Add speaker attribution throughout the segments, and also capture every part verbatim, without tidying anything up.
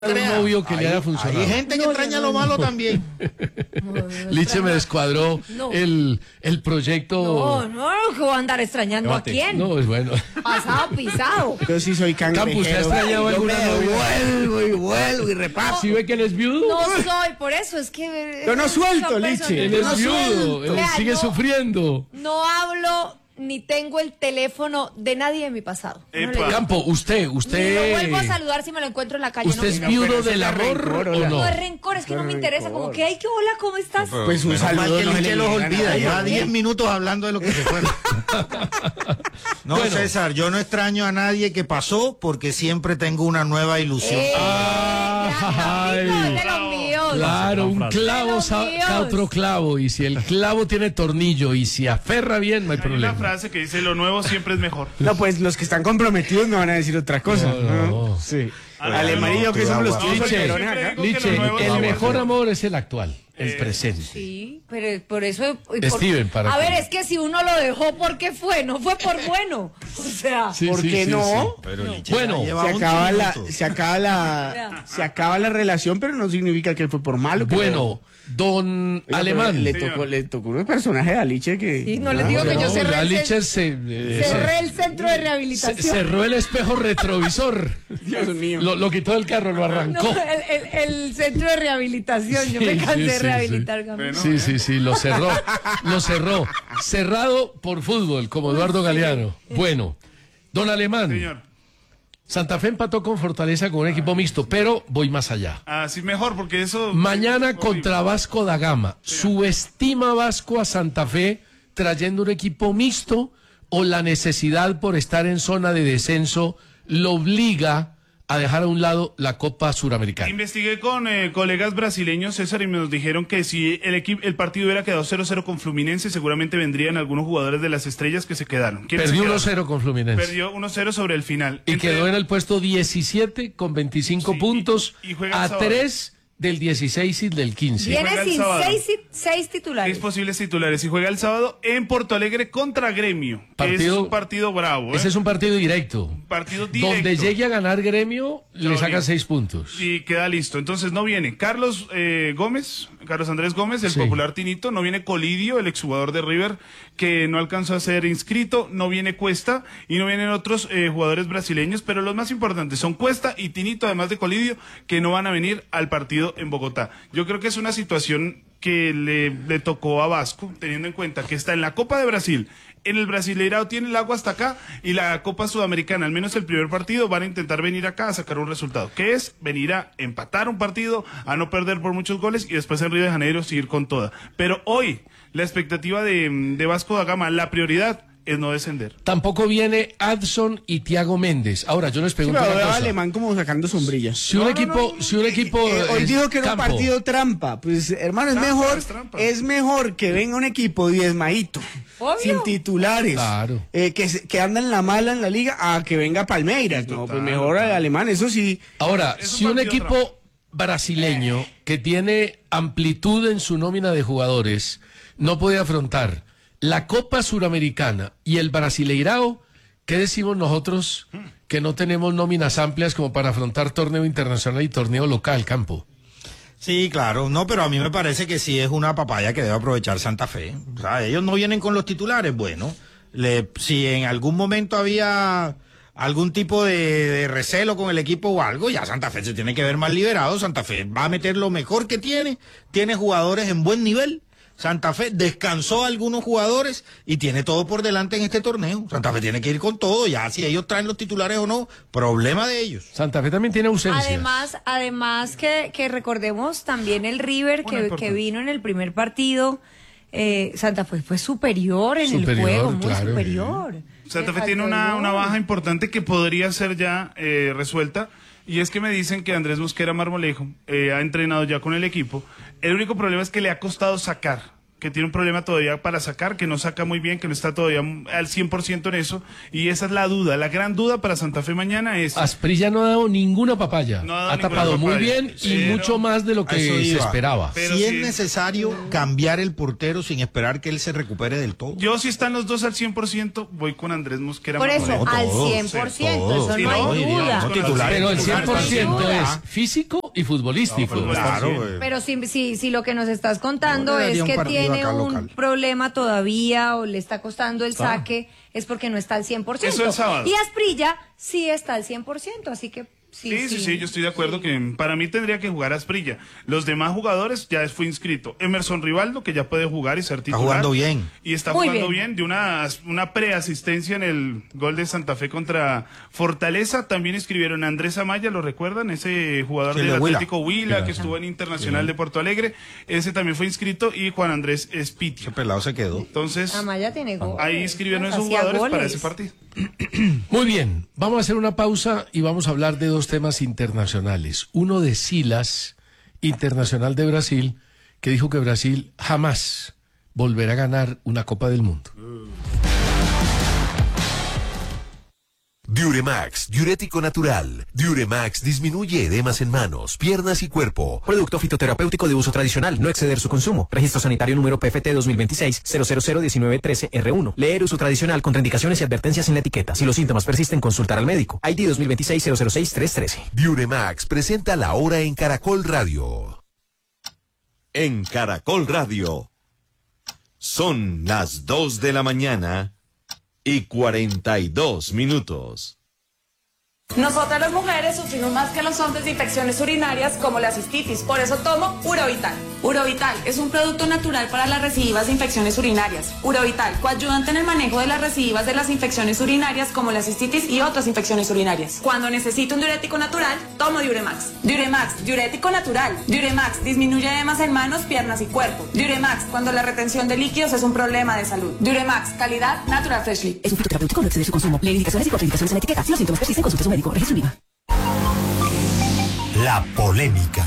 Speaker 1: un novio que
Speaker 2: hay,
Speaker 1: le haya funcionado.
Speaker 2: Hay gente que no, extraña no, lo malo no. también.
Speaker 1: No, no Liche me descuadró no. el, el proyecto.
Speaker 3: No, no, que voy a andar extrañando a quién.
Speaker 1: No, es bueno.
Speaker 3: Pasado, pisado.
Speaker 4: Yo sí soy cangrejero.
Speaker 1: Campos, ¿te ha extrañado
Speaker 4: Ay,
Speaker 1: alguna novia?
Speaker 4: Vuelvo y vuelvo y repaso.
Speaker 1: ¿Sí ve que él es viudo?
Speaker 3: No soy, por eso es que...
Speaker 4: Yo no suelto, Liche.
Speaker 1: Él es
Speaker 4: no
Speaker 1: viudo, él
Speaker 3: Vea,
Speaker 1: sigue
Speaker 3: no,
Speaker 1: sufriendo.
Speaker 3: No hablo... ni tengo el teléfono de nadie de mi pasado.
Speaker 1: No Campo, usted, usted...
Speaker 3: Ni lo vuelvo a saludar si me lo encuentro en la calle.
Speaker 1: ¿Usted
Speaker 3: no,
Speaker 1: es
Speaker 3: no,
Speaker 1: viudo
Speaker 3: no,
Speaker 1: del amor rencor, o no?
Speaker 3: No es rencor, es que no me interesa.
Speaker 4: rencor.
Speaker 3: Como que, ay, qué hola, ¿cómo estás?
Speaker 4: Pues un saludo
Speaker 2: que
Speaker 4: no
Speaker 2: Liche los olvida. Lleva diez
Speaker 3: bien.
Speaker 2: minutos hablando de lo que se fue. No, bueno. César, yo no extraño a nadie que pasó porque siempre tengo una nueva ilusión.
Speaker 3: Eh,
Speaker 1: Ay,
Speaker 3: ay, de los míos.
Speaker 1: Claro, un clavo saca otro clavo, y si el clavo tiene tornillo y si aferra bien, no hay, hay problema.
Speaker 5: Hay una frase que dice, lo nuevo siempre es mejor.
Speaker 4: No, pues los que están comprometidos me van a decir otra cosa.
Speaker 1: No, no.
Speaker 4: ¿no? Sí.
Speaker 5: Ah,
Speaker 4: Alemanillo
Speaker 5: no,
Speaker 4: que somos los
Speaker 5: no,
Speaker 4: solterones
Speaker 5: no,
Speaker 4: acá.
Speaker 1: Liche, el mejor amor es el actual, el
Speaker 5: Eh,
Speaker 1: presente.
Speaker 3: Sí, pero por eso... Por,
Speaker 1: Steven, para
Speaker 3: A
Speaker 1: que...
Speaker 3: ver, es que si uno lo dejó, ¿por qué fue? No fue por bueno. O sea...
Speaker 1: Sí,
Speaker 4: ¿por
Speaker 1: sí,
Speaker 4: qué
Speaker 1: sí,
Speaker 4: no?
Speaker 1: sí.
Speaker 2: Pero
Speaker 1: No.
Speaker 2: Liche
Speaker 1: Bueno,
Speaker 2: lleva
Speaker 4: Se acaba, la,
Speaker 2: minutos.
Speaker 4: se, acaba la, se acaba la relación, pero no significa que fue por malo. que
Speaker 1: Bueno, don
Speaker 4: Oiga,
Speaker 1: Alemán.
Speaker 4: Le tocó, le tocó un personaje a Liche que...
Speaker 3: Sí, no les digo que yo cerré
Speaker 1: ya
Speaker 3: el
Speaker 1: Liche
Speaker 3: cen-
Speaker 1: se, eh,
Speaker 3: cerré
Speaker 1: se-
Speaker 3: el centro de
Speaker 1: se-
Speaker 3: rehabilitación.
Speaker 1: cerró el espejo retrovisor.
Speaker 4: Dios mío.
Speaker 1: Lo, lo quitó del carro, lo arrancó.
Speaker 3: No, el, el, el centro de rehabilitación. Yo me
Speaker 1: Sí,
Speaker 3: cansé
Speaker 1: sí,
Speaker 3: de
Speaker 1: sí,
Speaker 3: rehabilitar.
Speaker 1: sí.
Speaker 3: Camilo.
Speaker 1: Sí, sí, sí, lo cerró. Lo cerró. Cerrado por fútbol, como Eduardo Galeano. Bueno, don Alemán.
Speaker 5: Señor.
Speaker 1: Santa Fe empató con Fortaleza con un equipo mixto, pero voy más allá.
Speaker 5: Así mejor, porque eso...
Speaker 1: Mañana contra Vasco da Gama. ¿Subestima Vasco a Santa Fe trayendo un equipo mixto o la necesidad por estar en zona de descenso lo obliga a dejar a un lado la Copa Suramericana?
Speaker 5: Investigué con eh, colegas brasileños, César, y nos dijeron que si el equipo, el partido hubiera quedado cero cero con Fluminense, seguramente vendrían algunos jugadores de las estrellas que se quedaron. ¿Quiénes se
Speaker 1: Perdió
Speaker 5: quedaron?
Speaker 1: uno cero con Fluminense.
Speaker 5: Perdió uno cero sobre el final.
Speaker 1: Y
Speaker 5: Entre-
Speaker 1: quedó en el puesto diecisiete con veinticinco
Speaker 5: Sí, y-
Speaker 1: puntos
Speaker 5: y juega el
Speaker 1: a
Speaker 5: sábado.
Speaker 1: tres del dieciséis y del quince.
Speaker 3: Viene
Speaker 5: juega el
Speaker 3: sin
Speaker 5: sábado.
Speaker 3: seis, seis titulares.
Speaker 5: Seis posibles titulares y juega el sábado en Porto Alegre contra Gremio.
Speaker 1: Partido-
Speaker 5: es un partido bravo, ¿eh?
Speaker 1: Ese es un partido directo.
Speaker 5: Un partido directo.
Speaker 1: Donde llegue a ganar Gremio, le
Speaker 5: Todo
Speaker 1: sacan
Speaker 5: bien.
Speaker 1: seis puntos.
Speaker 5: Y queda listo. Entonces no viene Carlos eh, Gómez, Carlos Andrés Gómez, el
Speaker 1: Sí.
Speaker 5: popular Tinito. No viene Colidio, el exjugador de River, que no alcanzó a ser inscrito. No viene Cuesta y no vienen otros eh, jugadores brasileños. Pero los más importantes son Cuesta y Tinito, además de Colidio, que no van a venir al partido en Bogotá. Yo creo que es una situación que le, le tocó a Vasco, teniendo en cuenta que está en la Copa de Brasil. En el Brasileirao tiene el agua hasta acá y la Copa Sudamericana, al menos el primer partido, van a intentar venir acá a sacar un resultado, que es venir a empatar un partido, a no perder por muchos goles y después en Río de Janeiro seguir con toda. Pero hoy, la expectativa de, de Vasco da Gama, la prioridad es no descender.
Speaker 1: Tampoco viene Adson y Thiago Méndez. Ahora, yo les
Speaker 4: Sí,
Speaker 1: pregunto
Speaker 4: pero
Speaker 1: una
Speaker 4: veo a
Speaker 1: cosa.
Speaker 4: Alemán como sacando sombrillas.
Speaker 1: Si un
Speaker 5: No, no,
Speaker 1: equipo,
Speaker 5: no.
Speaker 1: si un equipo
Speaker 4: Eh, hoy
Speaker 1: es
Speaker 4: dijo que era un
Speaker 1: campo,
Speaker 4: partido trampa. Pues, hermano, es
Speaker 5: Trampa,
Speaker 4: mejor
Speaker 5: es trampa.
Speaker 4: es mejor que venga un equipo diezmadito,
Speaker 3: Obvio.
Speaker 4: sin titulares,
Speaker 1: Claro.
Speaker 4: eh, que, se- que anda en la mala en la liga, a que venga Palmeiras. No, pues mejor al Alemán, eso sí.
Speaker 1: Ahora,
Speaker 5: Es un
Speaker 1: si un
Speaker 5: partido
Speaker 1: equipo brasileño que tiene amplitud en su nómina de jugadores no puede afrontar la Copa Suramericana y el Brasileirao, ¿qué decimos nosotros que no tenemos nóminas amplias como para afrontar torneo internacional y torneo local, Campo?
Speaker 2: Sí, claro, no, pero a mí me parece que sí es una papaya que debe aprovechar Santa Fe. O sea, ellos no vienen con los titulares, bueno, le, si en algún momento había algún tipo de, de recelo con el equipo o algo, ya Santa Fe se tiene que ver más liberado. Santa Fe va a meter lo mejor que tiene, tiene jugadores en buen nivel. Santa Fe descansó a algunos jugadores y tiene todo por delante en este torneo. Santa Fe tiene que ir con todo, ya si ellos traen los titulares o no, problema de ellos.
Speaker 1: Santa Fe también tiene ausencias.
Speaker 3: Además, además que, que recordemos también el River
Speaker 5: Una
Speaker 3: que,
Speaker 5: importante.
Speaker 3: que vino en el primer partido. Eh, Santa Fe fue superior en
Speaker 1: Superior,
Speaker 3: el juego, muy
Speaker 1: claro.
Speaker 3: superior.
Speaker 5: Santa
Speaker 3: Le
Speaker 5: Fe tiene
Speaker 3: faltó
Speaker 5: una,
Speaker 3: el
Speaker 5: una
Speaker 3: gol.
Speaker 5: baja importante que podría ser ya eh, resuelta. Y es que me dicen que Andrés Mosquera Marmolejo eh, ha entrenado ya con el equipo. El único problema es que le ha costado sacar. que tiene un problema todavía para sacar, que no saca muy bien, que no está todavía al cien por ciento en eso, y esa es la duda, la gran duda para Santa Fe mañana es...
Speaker 1: Asprilla no ha dado ninguna papaya,
Speaker 5: No ha dado
Speaker 1: ha
Speaker 5: ninguna
Speaker 1: tapado muy
Speaker 5: papaya,
Speaker 1: bien y
Speaker 5: pero-
Speaker 1: mucho más de lo
Speaker 2: A
Speaker 1: que
Speaker 2: eso
Speaker 1: se
Speaker 2: iba.
Speaker 1: esperaba.
Speaker 5: Pero
Speaker 2: si
Speaker 5: sí-
Speaker 2: es necesario cambiar el portero sin esperar que él se recupere del todo.
Speaker 5: Yo si están los dos al cien por ciento, voy con Andrés Mosquera.
Speaker 3: Por eso,
Speaker 2: No,
Speaker 3: al
Speaker 2: todos,
Speaker 3: cien por ciento,
Speaker 2: todos.
Speaker 3: eso
Speaker 5: Sí,
Speaker 3: no
Speaker 5: no,
Speaker 3: hay
Speaker 5: diría,
Speaker 3: duda.
Speaker 2: no, titular.
Speaker 1: Pero el cien por ciento
Speaker 2: Titular.
Speaker 1: es físico y futbolístico.
Speaker 5: No, pero
Speaker 2: Claro,
Speaker 5: Está
Speaker 2: güey.
Speaker 3: Pero si, si, si lo que nos estás contando
Speaker 2: Yo le
Speaker 3: es
Speaker 2: daría un
Speaker 3: que
Speaker 2: partido
Speaker 3: tiene
Speaker 2: acá
Speaker 3: un
Speaker 2: local.
Speaker 3: problema todavía o le está costando el saque, es porque no está al cien por ciento.
Speaker 5: Eso el sábado.
Speaker 3: Y Asprilla sí está al cien por ciento, así que sí,
Speaker 5: Sí, sí, sí, yo estoy de acuerdo que para mí tendría que jugar Asprilla. Los demás jugadores ya fue inscrito. Emerson Rivaldo, que ya puede jugar y ser titular.
Speaker 2: jugando bien.
Speaker 5: Y está
Speaker 3: Muy
Speaker 5: jugando
Speaker 3: bien.
Speaker 5: bien, de una, una preasistencia en el gol de Santa Fe contra Fortaleza. También inscribieron a Andrés Amaya, ¿lo recuerdan? Ese jugador
Speaker 2: Sí, el
Speaker 5: del
Speaker 2: de Huila.
Speaker 5: Atlético Huila, que estuvo en Internacional de Porto Alegre. Ese también fue inscrito, y Juan Andrés Espitia.
Speaker 2: Ese pelado se quedó.
Speaker 5: Entonces,
Speaker 3: Amaya tiene gol.
Speaker 5: ahí inscribieron esos
Speaker 3: Hacía
Speaker 5: jugadores para
Speaker 3: goles.
Speaker 5: ese partido.
Speaker 1: Muy bien, vamos a hacer una pausa y vamos a hablar de dos temas internacionales. Uno de Silas, internacional de Brasil, que dijo que Brasil jamás volverá a ganar una Copa del Mundo.
Speaker 6: Diuremax, diurético natural. Diuremax disminuye edemas en manos, piernas y cuerpo.
Speaker 7: Producto fitoterapéutico de uso tradicional, no exceder su consumo. Registro sanitario número P F T dos mil veintiséis cero cero cero diecinueve trece R uno. Leer uso tradicional, contraindicaciones y advertencias en la etiqueta. Si los síntomas persisten, consultar al médico. I D dos mil veintiséis cero cero seis tres trece.
Speaker 6: Diuremax presenta la hora en Caracol Radio. En Caracol Radio. Son las dos de la mañana y cuarenta y dos minutos.
Speaker 8: Nosotras las mujeres sufrimos más que los hombres de infecciones urinarias como la cistitis, por eso tomo Urovital. Urovital es un producto natural para las recidivas de infecciones urinarias. Urovital, coayudante en el manejo de las recidivas de las infecciones urinarias como la cistitis y otras infecciones urinarias. Cuando necesito un diurético natural, tomo Diuremax. Diuremax, diurético natural. Diuremax disminuye edemas en manos, piernas y cuerpo. Diuremax, cuando la retención de líquidos es un problema de salud. Diuremax, calidad Natural Freshly.
Speaker 9: Es un fitoterapéutico, no exceder su consumo. Lee indicaciones y contraindicaciones en la etiqueta. Si los síntomas persisten, consulte a su médico. Registro IVA.
Speaker 6: La polémica.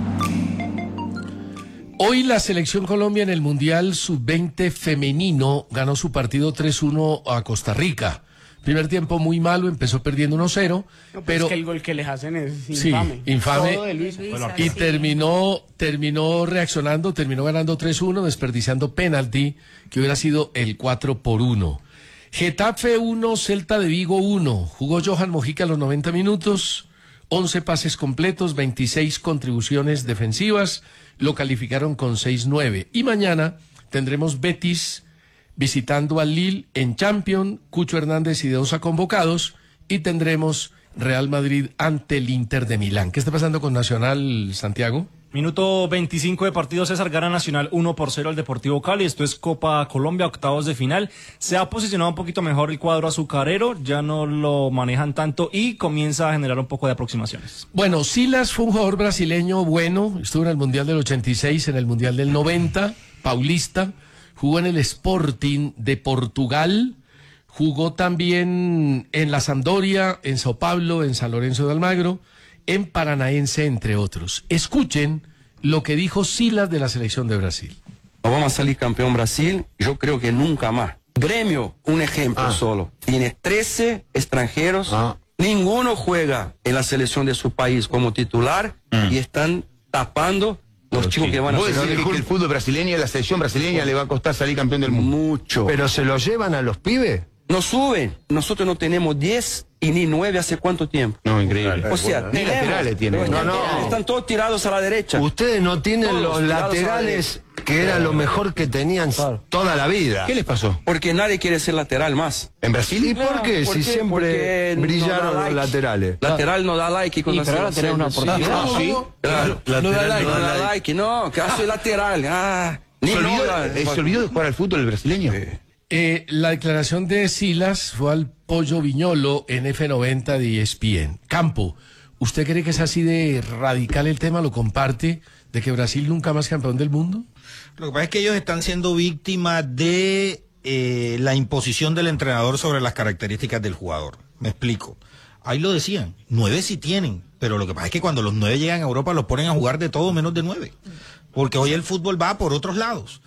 Speaker 1: Hoy la selección Colombia en el Mundial sub veinte femenino ganó su partido tres uno a Costa Rica. Primer tiempo muy malo, empezó perdiendo uno cero,
Speaker 4: No, pero
Speaker 1: pero
Speaker 4: es que el gol que les hacen es
Speaker 1: sí,
Speaker 4: infame.
Speaker 1: infame.
Speaker 4: Todo de Luis.
Speaker 1: Y terminó, terminó reaccionando, terminó ganando tres uno, desperdiciando penalti, que hubiera sido el cuatro por uno. Getafe uno, Celta de Vigo uno. Jugó Johan Mojica a los noventa minutos, once pases completos, veintiséis contribuciones defensivas, lo calificaron con seis nueve. Y mañana tendremos Betis visitando al Lille en Champions, Cucho Hernández y De Osa convocados, y tendremos Real Madrid ante el Inter de Milán. ¿Qué está pasando con Nacional, Santiago?
Speaker 10: Minuto veinticinco de partido, César gana Nacional uno por cero al Deportivo Cali. Esto es Copa Colombia, octavos de final. Se ha posicionado un poquito mejor el cuadro azucarero, ya no lo manejan tanto y comienza a generar un poco de aproximaciones.
Speaker 1: Bueno, Silas fue un jugador brasileño bueno, estuvo en el Mundial del ochenta y seis, en el Mundial del noventa, paulista, jugó en el Sporting de Portugal, jugó también en la Sampdoria, en Sao Paulo, en San Lorenzo de Almagro, en Paranaense, entre otros. Escuchen lo que dijo Silas de la selección de Brasil.
Speaker 11: Vamos a salir campeón Brasil, yo creo que nunca más. Gremio, un ejemplo
Speaker 12: Ah.
Speaker 11: solo. Tiene trece extranjeros,
Speaker 12: Ah.
Speaker 11: ninguno juega en la selección de su país como titular
Speaker 12: Mm.
Speaker 11: y están tapando los chicos que van a
Speaker 12: ¿Vos
Speaker 11: ser
Speaker 12: decís que el fútbol brasileño, la selección brasileña le va a costar salir campeón del mundo?
Speaker 11: mucho.
Speaker 12: ¿Pero se lo llevan a los pibes?
Speaker 11: No suben. Nosotros no tenemos diez y ni nueve hace cuánto tiempo.
Speaker 12: No, increíble.
Speaker 11: O sea,
Speaker 12: Ni
Speaker 11: tenemos,
Speaker 12: laterales tienen.
Speaker 11: pero están,
Speaker 12: No, no.
Speaker 11: están todos tirados a la derecha.
Speaker 12: Ustedes no tienen
Speaker 11: Todos
Speaker 12: los
Speaker 11: tirados a la
Speaker 12: laterales que era lo mejor que tenían toda la vida. ¿Qué les pasó?
Speaker 11: Porque nadie quiere ser lateral más.
Speaker 12: ¿En Brasil? ¿Y por qué?
Speaker 11: ¿Por
Speaker 12: Si
Speaker 11: qué?
Speaker 12: siempre
Speaker 11: Porque no
Speaker 12: brillaron
Speaker 11: da
Speaker 12: los
Speaker 11: like.
Speaker 12: laterales.
Speaker 11: Lateral no da like con
Speaker 12: Y
Speaker 11: la
Speaker 12: pero ahora
Speaker 11: selección.
Speaker 12: tenés una
Speaker 11: Sí,
Speaker 12: portada.
Speaker 11: no,
Speaker 12: Ah, ¿sí?
Speaker 11: Claro,
Speaker 12: Lateral
Speaker 11: no da like.
Speaker 12: no
Speaker 11: No
Speaker 12: da
Speaker 11: da
Speaker 12: like.
Speaker 11: like, no, que hace lateral. Ah, ni
Speaker 12: ¿Se olvidó,
Speaker 11: no da-
Speaker 12: eh, ¿Se olvidó de jugar al fútbol el brasileño?
Speaker 1: Eh, la declaración de Silas fue al Pollo Viñolo en F noventa de E S P N. Campo, ¿usted cree que es así de radical el tema? ¿Lo comparte? ¿De que Brasil nunca más campeón del mundo?
Speaker 2: Lo que pasa es que ellos están siendo víctimas de eh, la imposición del entrenador sobre las características del jugador. Me explico. Ahí lo decían, nueve sí tienen, pero lo que pasa es que cuando los nueve llegan a Europa los ponen a jugar de todo menos de nueve. Porque hoy el fútbol va por otros lados.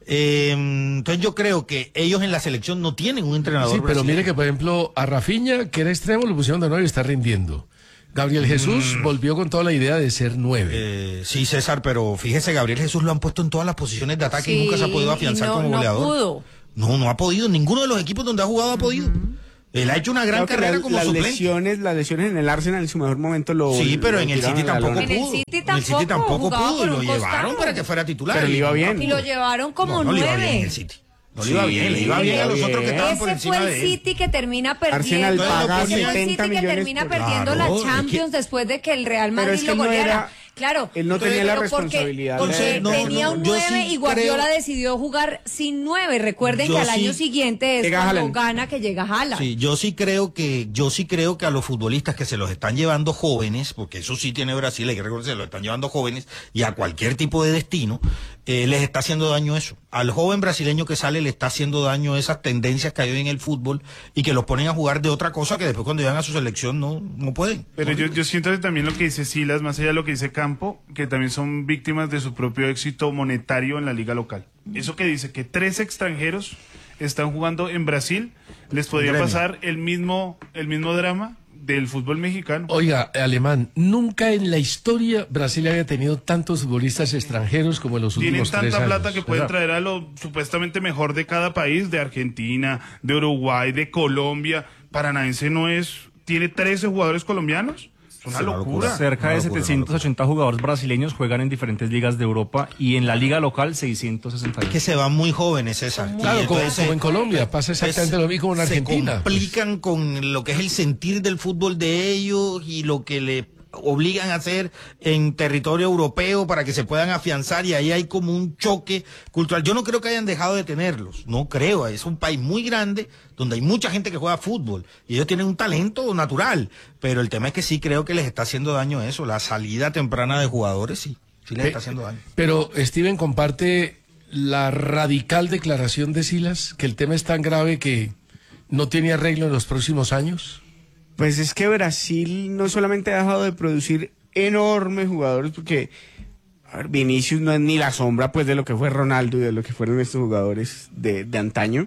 Speaker 2: Eh, entonces yo creo que ellos en la selección no tienen un entrenador
Speaker 1: Sí, pero
Speaker 2: brasileño.
Speaker 1: mire que, por ejemplo, a Rafinha, que era extremo, lo pusieron de nueve y está rindiendo. Gabriel Jesús
Speaker 2: Mm.
Speaker 1: volvió con toda la idea de ser nueve.
Speaker 2: Eh, sí, César, pero fíjese, Gabriel Jesús lo han puesto en todas las posiciones de ataque y
Speaker 3: Sí,
Speaker 2: nunca se ha podido afianzar
Speaker 3: y no-
Speaker 2: como
Speaker 3: no
Speaker 2: goleador.
Speaker 3: pudo.
Speaker 2: No, no ha podido. Ninguno de los equipos donde ha jugado ha podido. Él ha hecho una gran
Speaker 4: Creo que
Speaker 2: carrera
Speaker 4: las-
Speaker 2: como
Speaker 4: las
Speaker 2: suplente.
Speaker 4: lesiones, las lesiones en el Arsenal en su mejor momento lo
Speaker 2: Sí, pero
Speaker 4: lo
Speaker 2: en el
Speaker 4: tiraron
Speaker 2: City
Speaker 4: a la
Speaker 2: tampoco
Speaker 4: lona.
Speaker 3: En el
Speaker 2: pudo.
Speaker 3: City
Speaker 2: En el City
Speaker 3: tampoco,
Speaker 2: tampoco
Speaker 3: jugaba
Speaker 2: pudo y
Speaker 3: por
Speaker 2: lo
Speaker 3: un
Speaker 2: llevaron
Speaker 3: costado.
Speaker 2: para que fuera titular.
Speaker 4: Pero le iba
Speaker 2: Y
Speaker 4: bien.
Speaker 3: Y lo llevaron como
Speaker 2: no, no le
Speaker 3: nueve.
Speaker 2: iba bien en el City. No le iba
Speaker 4: Sí,
Speaker 2: bien, le iba
Speaker 4: le
Speaker 2: bien a
Speaker 4: iba
Speaker 2: los otros que
Speaker 4: bien.
Speaker 2: estaban por
Speaker 3: Ese
Speaker 2: encima
Speaker 3: fue
Speaker 2: de
Speaker 3: el
Speaker 2: él.
Speaker 3: City que termina
Speaker 4: Arsenal
Speaker 3: perdiendo.
Speaker 4: paga
Speaker 3: Ese fue el
Speaker 4: setenta
Speaker 3: City que
Speaker 4: millones
Speaker 3: termina
Speaker 4: por-
Speaker 3: perdiendo
Speaker 2: Claro,
Speaker 3: la
Speaker 2: es que-
Speaker 3: Champions después de que el Real
Speaker 4: Pero
Speaker 3: Madrid
Speaker 4: es que
Speaker 3: lo
Speaker 4: no
Speaker 3: goleara.
Speaker 4: era-
Speaker 3: Claro.
Speaker 4: él no tenía la
Speaker 3: pero porque-
Speaker 4: responsabilidad
Speaker 3: Porque
Speaker 2: de- no,
Speaker 3: tenía
Speaker 2: no,
Speaker 3: un
Speaker 2: yo
Speaker 3: nueve
Speaker 2: sí
Speaker 3: y Guardiola
Speaker 2: creo-
Speaker 3: decidió jugar sin nueve. Recuerden
Speaker 2: Yo
Speaker 3: que al
Speaker 2: sí-
Speaker 3: año siguiente es
Speaker 4: Llega
Speaker 3: cuando
Speaker 4: Haaland.
Speaker 3: gana que llega Haaland.
Speaker 2: Sí, yo sí creo que, yo sí creo que a los futbolistas que se los están llevando jóvenes, porque eso sí tiene Brasil, hay que reconocer, se los están llevando jóvenes y a cualquier tipo de destino, eh, les está haciendo daño eso. Al joven brasileño que sale le está haciendo daño esas tendencias que hay en el fútbol y que los ponen a jugar de otra cosa que después cuando llegan a su selección no, no pueden.
Speaker 5: Pero yo, yo siento que también lo que dice Silas, más allá de lo que dice Campo, que también son víctimas de su propio éxito monetario en la liga local. Eso que dice que tres extranjeros están jugando en Brasil, les podría
Speaker 2: Gremio.
Speaker 5: pasar el mismo, el mismo drama del fútbol mexicano.
Speaker 1: Oiga, Alemán, nunca en la historia Brasil había tenido tantos futbolistas extranjeros como en los
Speaker 5: Tienen
Speaker 1: últimos tres
Speaker 5: tanta
Speaker 1: años.
Speaker 5: plata que pueden
Speaker 1: ¿verdad?
Speaker 5: traer a lo supuestamente mejor de cada país, de Argentina, de Uruguay, de Colombia. Paranaense no es, tiene trece jugadores colombianos. Es una
Speaker 2: Es una
Speaker 5: locura.
Speaker 2: locura.
Speaker 10: Cerca de
Speaker 2: Una locura,
Speaker 10: setecientos ochenta jugadores brasileños juegan en diferentes ligas de Europa y en la liga local seiscientos sesenta y
Speaker 2: Es que se van muy jóvenes, César.
Speaker 1: Claro,
Speaker 2: Y
Speaker 1: como,
Speaker 2: entonces
Speaker 1: como en
Speaker 2: se-
Speaker 1: Colombia, pasa exactamente lo mismo en Argentina.
Speaker 2: Se complican con lo que es el sentir del fútbol de ellos y lo que le obligan a hacer en territorio europeo para que se puedan afianzar y ahí hay como un choque cultural. Yo no creo que hayan dejado de tenerlos, no creo, es un país muy grande donde hay mucha gente que juega fútbol y ellos tienen un talento natural, pero el tema es que sí creo que les está haciendo daño eso, la salida temprana de jugadores sí, sí les
Speaker 1: Pe-
Speaker 2: está haciendo daño.
Speaker 1: Pero Steven comparte la radical declaración de Silas, que el tema es tan grave que no tiene arreglo en los próximos años.
Speaker 4: Pues es que Brasil no solamente ha dejado de producir enormes jugadores, porque a ver, Vinicius no es ni la sombra pues de lo que fue Ronaldo y de lo que fueron estos jugadores de, de antaño,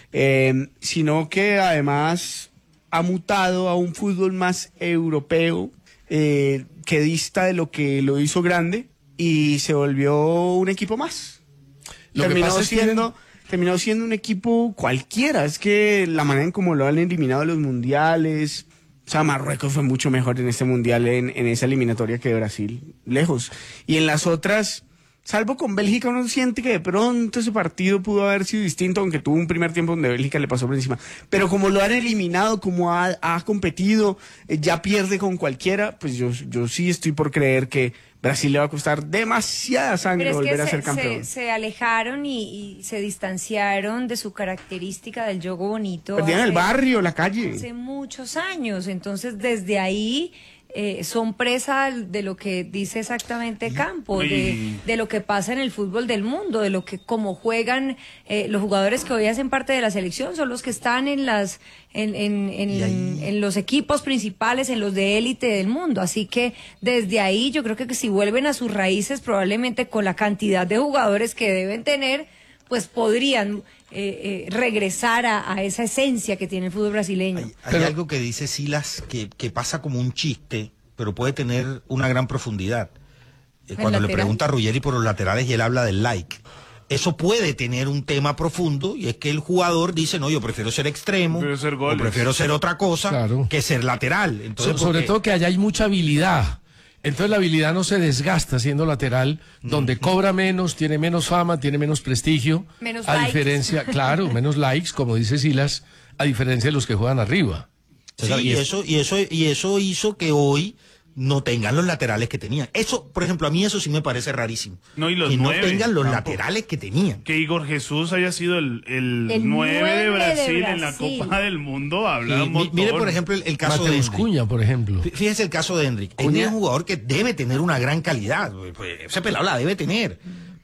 Speaker 4: eh, sino que además ha mutado a un fútbol más europeo, eh, que dista de lo que lo hizo grande y se volvió un equipo más.
Speaker 1: Lo que
Speaker 4: Terminó
Speaker 1: pasa es que-
Speaker 4: siendo... Terminó siendo un equipo cualquiera. Es que la manera en cómo lo han eliminado de los mundiales. O sea, Marruecos fue mucho mejor en este mundial, en, en esa eliminatoria que Brasil. Lejos. Y en las otras, salvo con Bélgica, uno siente que de pronto ese partido pudo haber sido distinto, aunque tuvo un primer tiempo donde Bélgica le pasó por encima. Pero como lo han eliminado, como ha, ha competido, eh, ya pierde con cualquiera, pues yo, yo sí estoy por creer que Brasil le va a costar demasiada sangre
Speaker 3: Pero es
Speaker 4: volver
Speaker 3: que
Speaker 4: a
Speaker 3: se,
Speaker 4: ser campeón.
Speaker 3: se, se alejaron y, y se distanciaron de su característica del juego bonito.
Speaker 4: Perdieron el
Speaker 3: hace-
Speaker 4: barrio, la calle.
Speaker 3: Hace muchos años. Entonces, desde ahí eh, son presa de lo que dice exactamente Campo, de,
Speaker 5: Y-
Speaker 3: de lo que pasa en el fútbol del mundo, de lo que como juegan eh, los jugadores que hoy hacen parte de la selección, son los que están en las en, en, en,
Speaker 2: Y ahí-
Speaker 3: en los equipos principales, en los de élite del mundo. Así que desde ahí yo creo que, que si vuelven a sus raíces, probablemente con la cantidad de jugadores que deben tener, pues podrían eh, eh, regresar a, a esa esencia que tiene el fútbol brasileño.
Speaker 2: Hay, hay
Speaker 1: Pero-
Speaker 2: algo que dice Silas que, que pasa como un chiste, pero puede tener una gran profundidad. Eh,
Speaker 3: ¿El
Speaker 2: Cuando le
Speaker 3: lateral?
Speaker 2: pregunta a Ruggeri por los laterales y él habla del like. Eso puede tener un tema profundo y es que el jugador dice, no, yo prefiero ser extremo,
Speaker 5: Prefiero hacer
Speaker 2: o
Speaker 5: goles.
Speaker 2: prefiero ser otra cosa
Speaker 1: Claro.
Speaker 2: que ser lateral. Entonces,
Speaker 1: So- sobre
Speaker 2: porque-
Speaker 1: todo que allá hay mucha habilidad. Entonces la habilidad no se desgasta siendo lateral, donde cobra menos, tiene menos fama, tiene menos prestigio.
Speaker 3: Menos
Speaker 1: a
Speaker 3: likes.
Speaker 1: diferencia, claro, menos likes, como dice Silas, a diferencia de los que juegan arriba.
Speaker 2: Sí,
Speaker 10: César,
Speaker 2: y
Speaker 10: y es-
Speaker 2: eso, y eso, y eso hizo que hoy no tengan los laterales que tenían. Eso, por ejemplo, a mí eso sí me parece rarísimo.
Speaker 5: No, y los
Speaker 2: que no
Speaker 5: nueve,
Speaker 2: tengan los
Speaker 5: Campo.
Speaker 2: laterales que tenían.
Speaker 5: Que Igor Jesús haya sido el, el,
Speaker 3: El
Speaker 5: nueve
Speaker 3: nueve
Speaker 5: de
Speaker 3: de
Speaker 5: Brasil, en la
Speaker 3: Brasil.
Speaker 5: Copa del Mundo, habla
Speaker 2: Y
Speaker 5: un
Speaker 2: mi-
Speaker 5: montón.
Speaker 2: mire, por ejemplo, el, el caso de
Speaker 1: Mateus
Speaker 2: Hendrik.
Speaker 1: Cunha, por ejemplo.
Speaker 2: Fí- Fíjese el caso de Hendrik.
Speaker 1: Cunha.
Speaker 2: Es un jugador que debe tener una gran calidad. Pues, ese pelado la debe tener.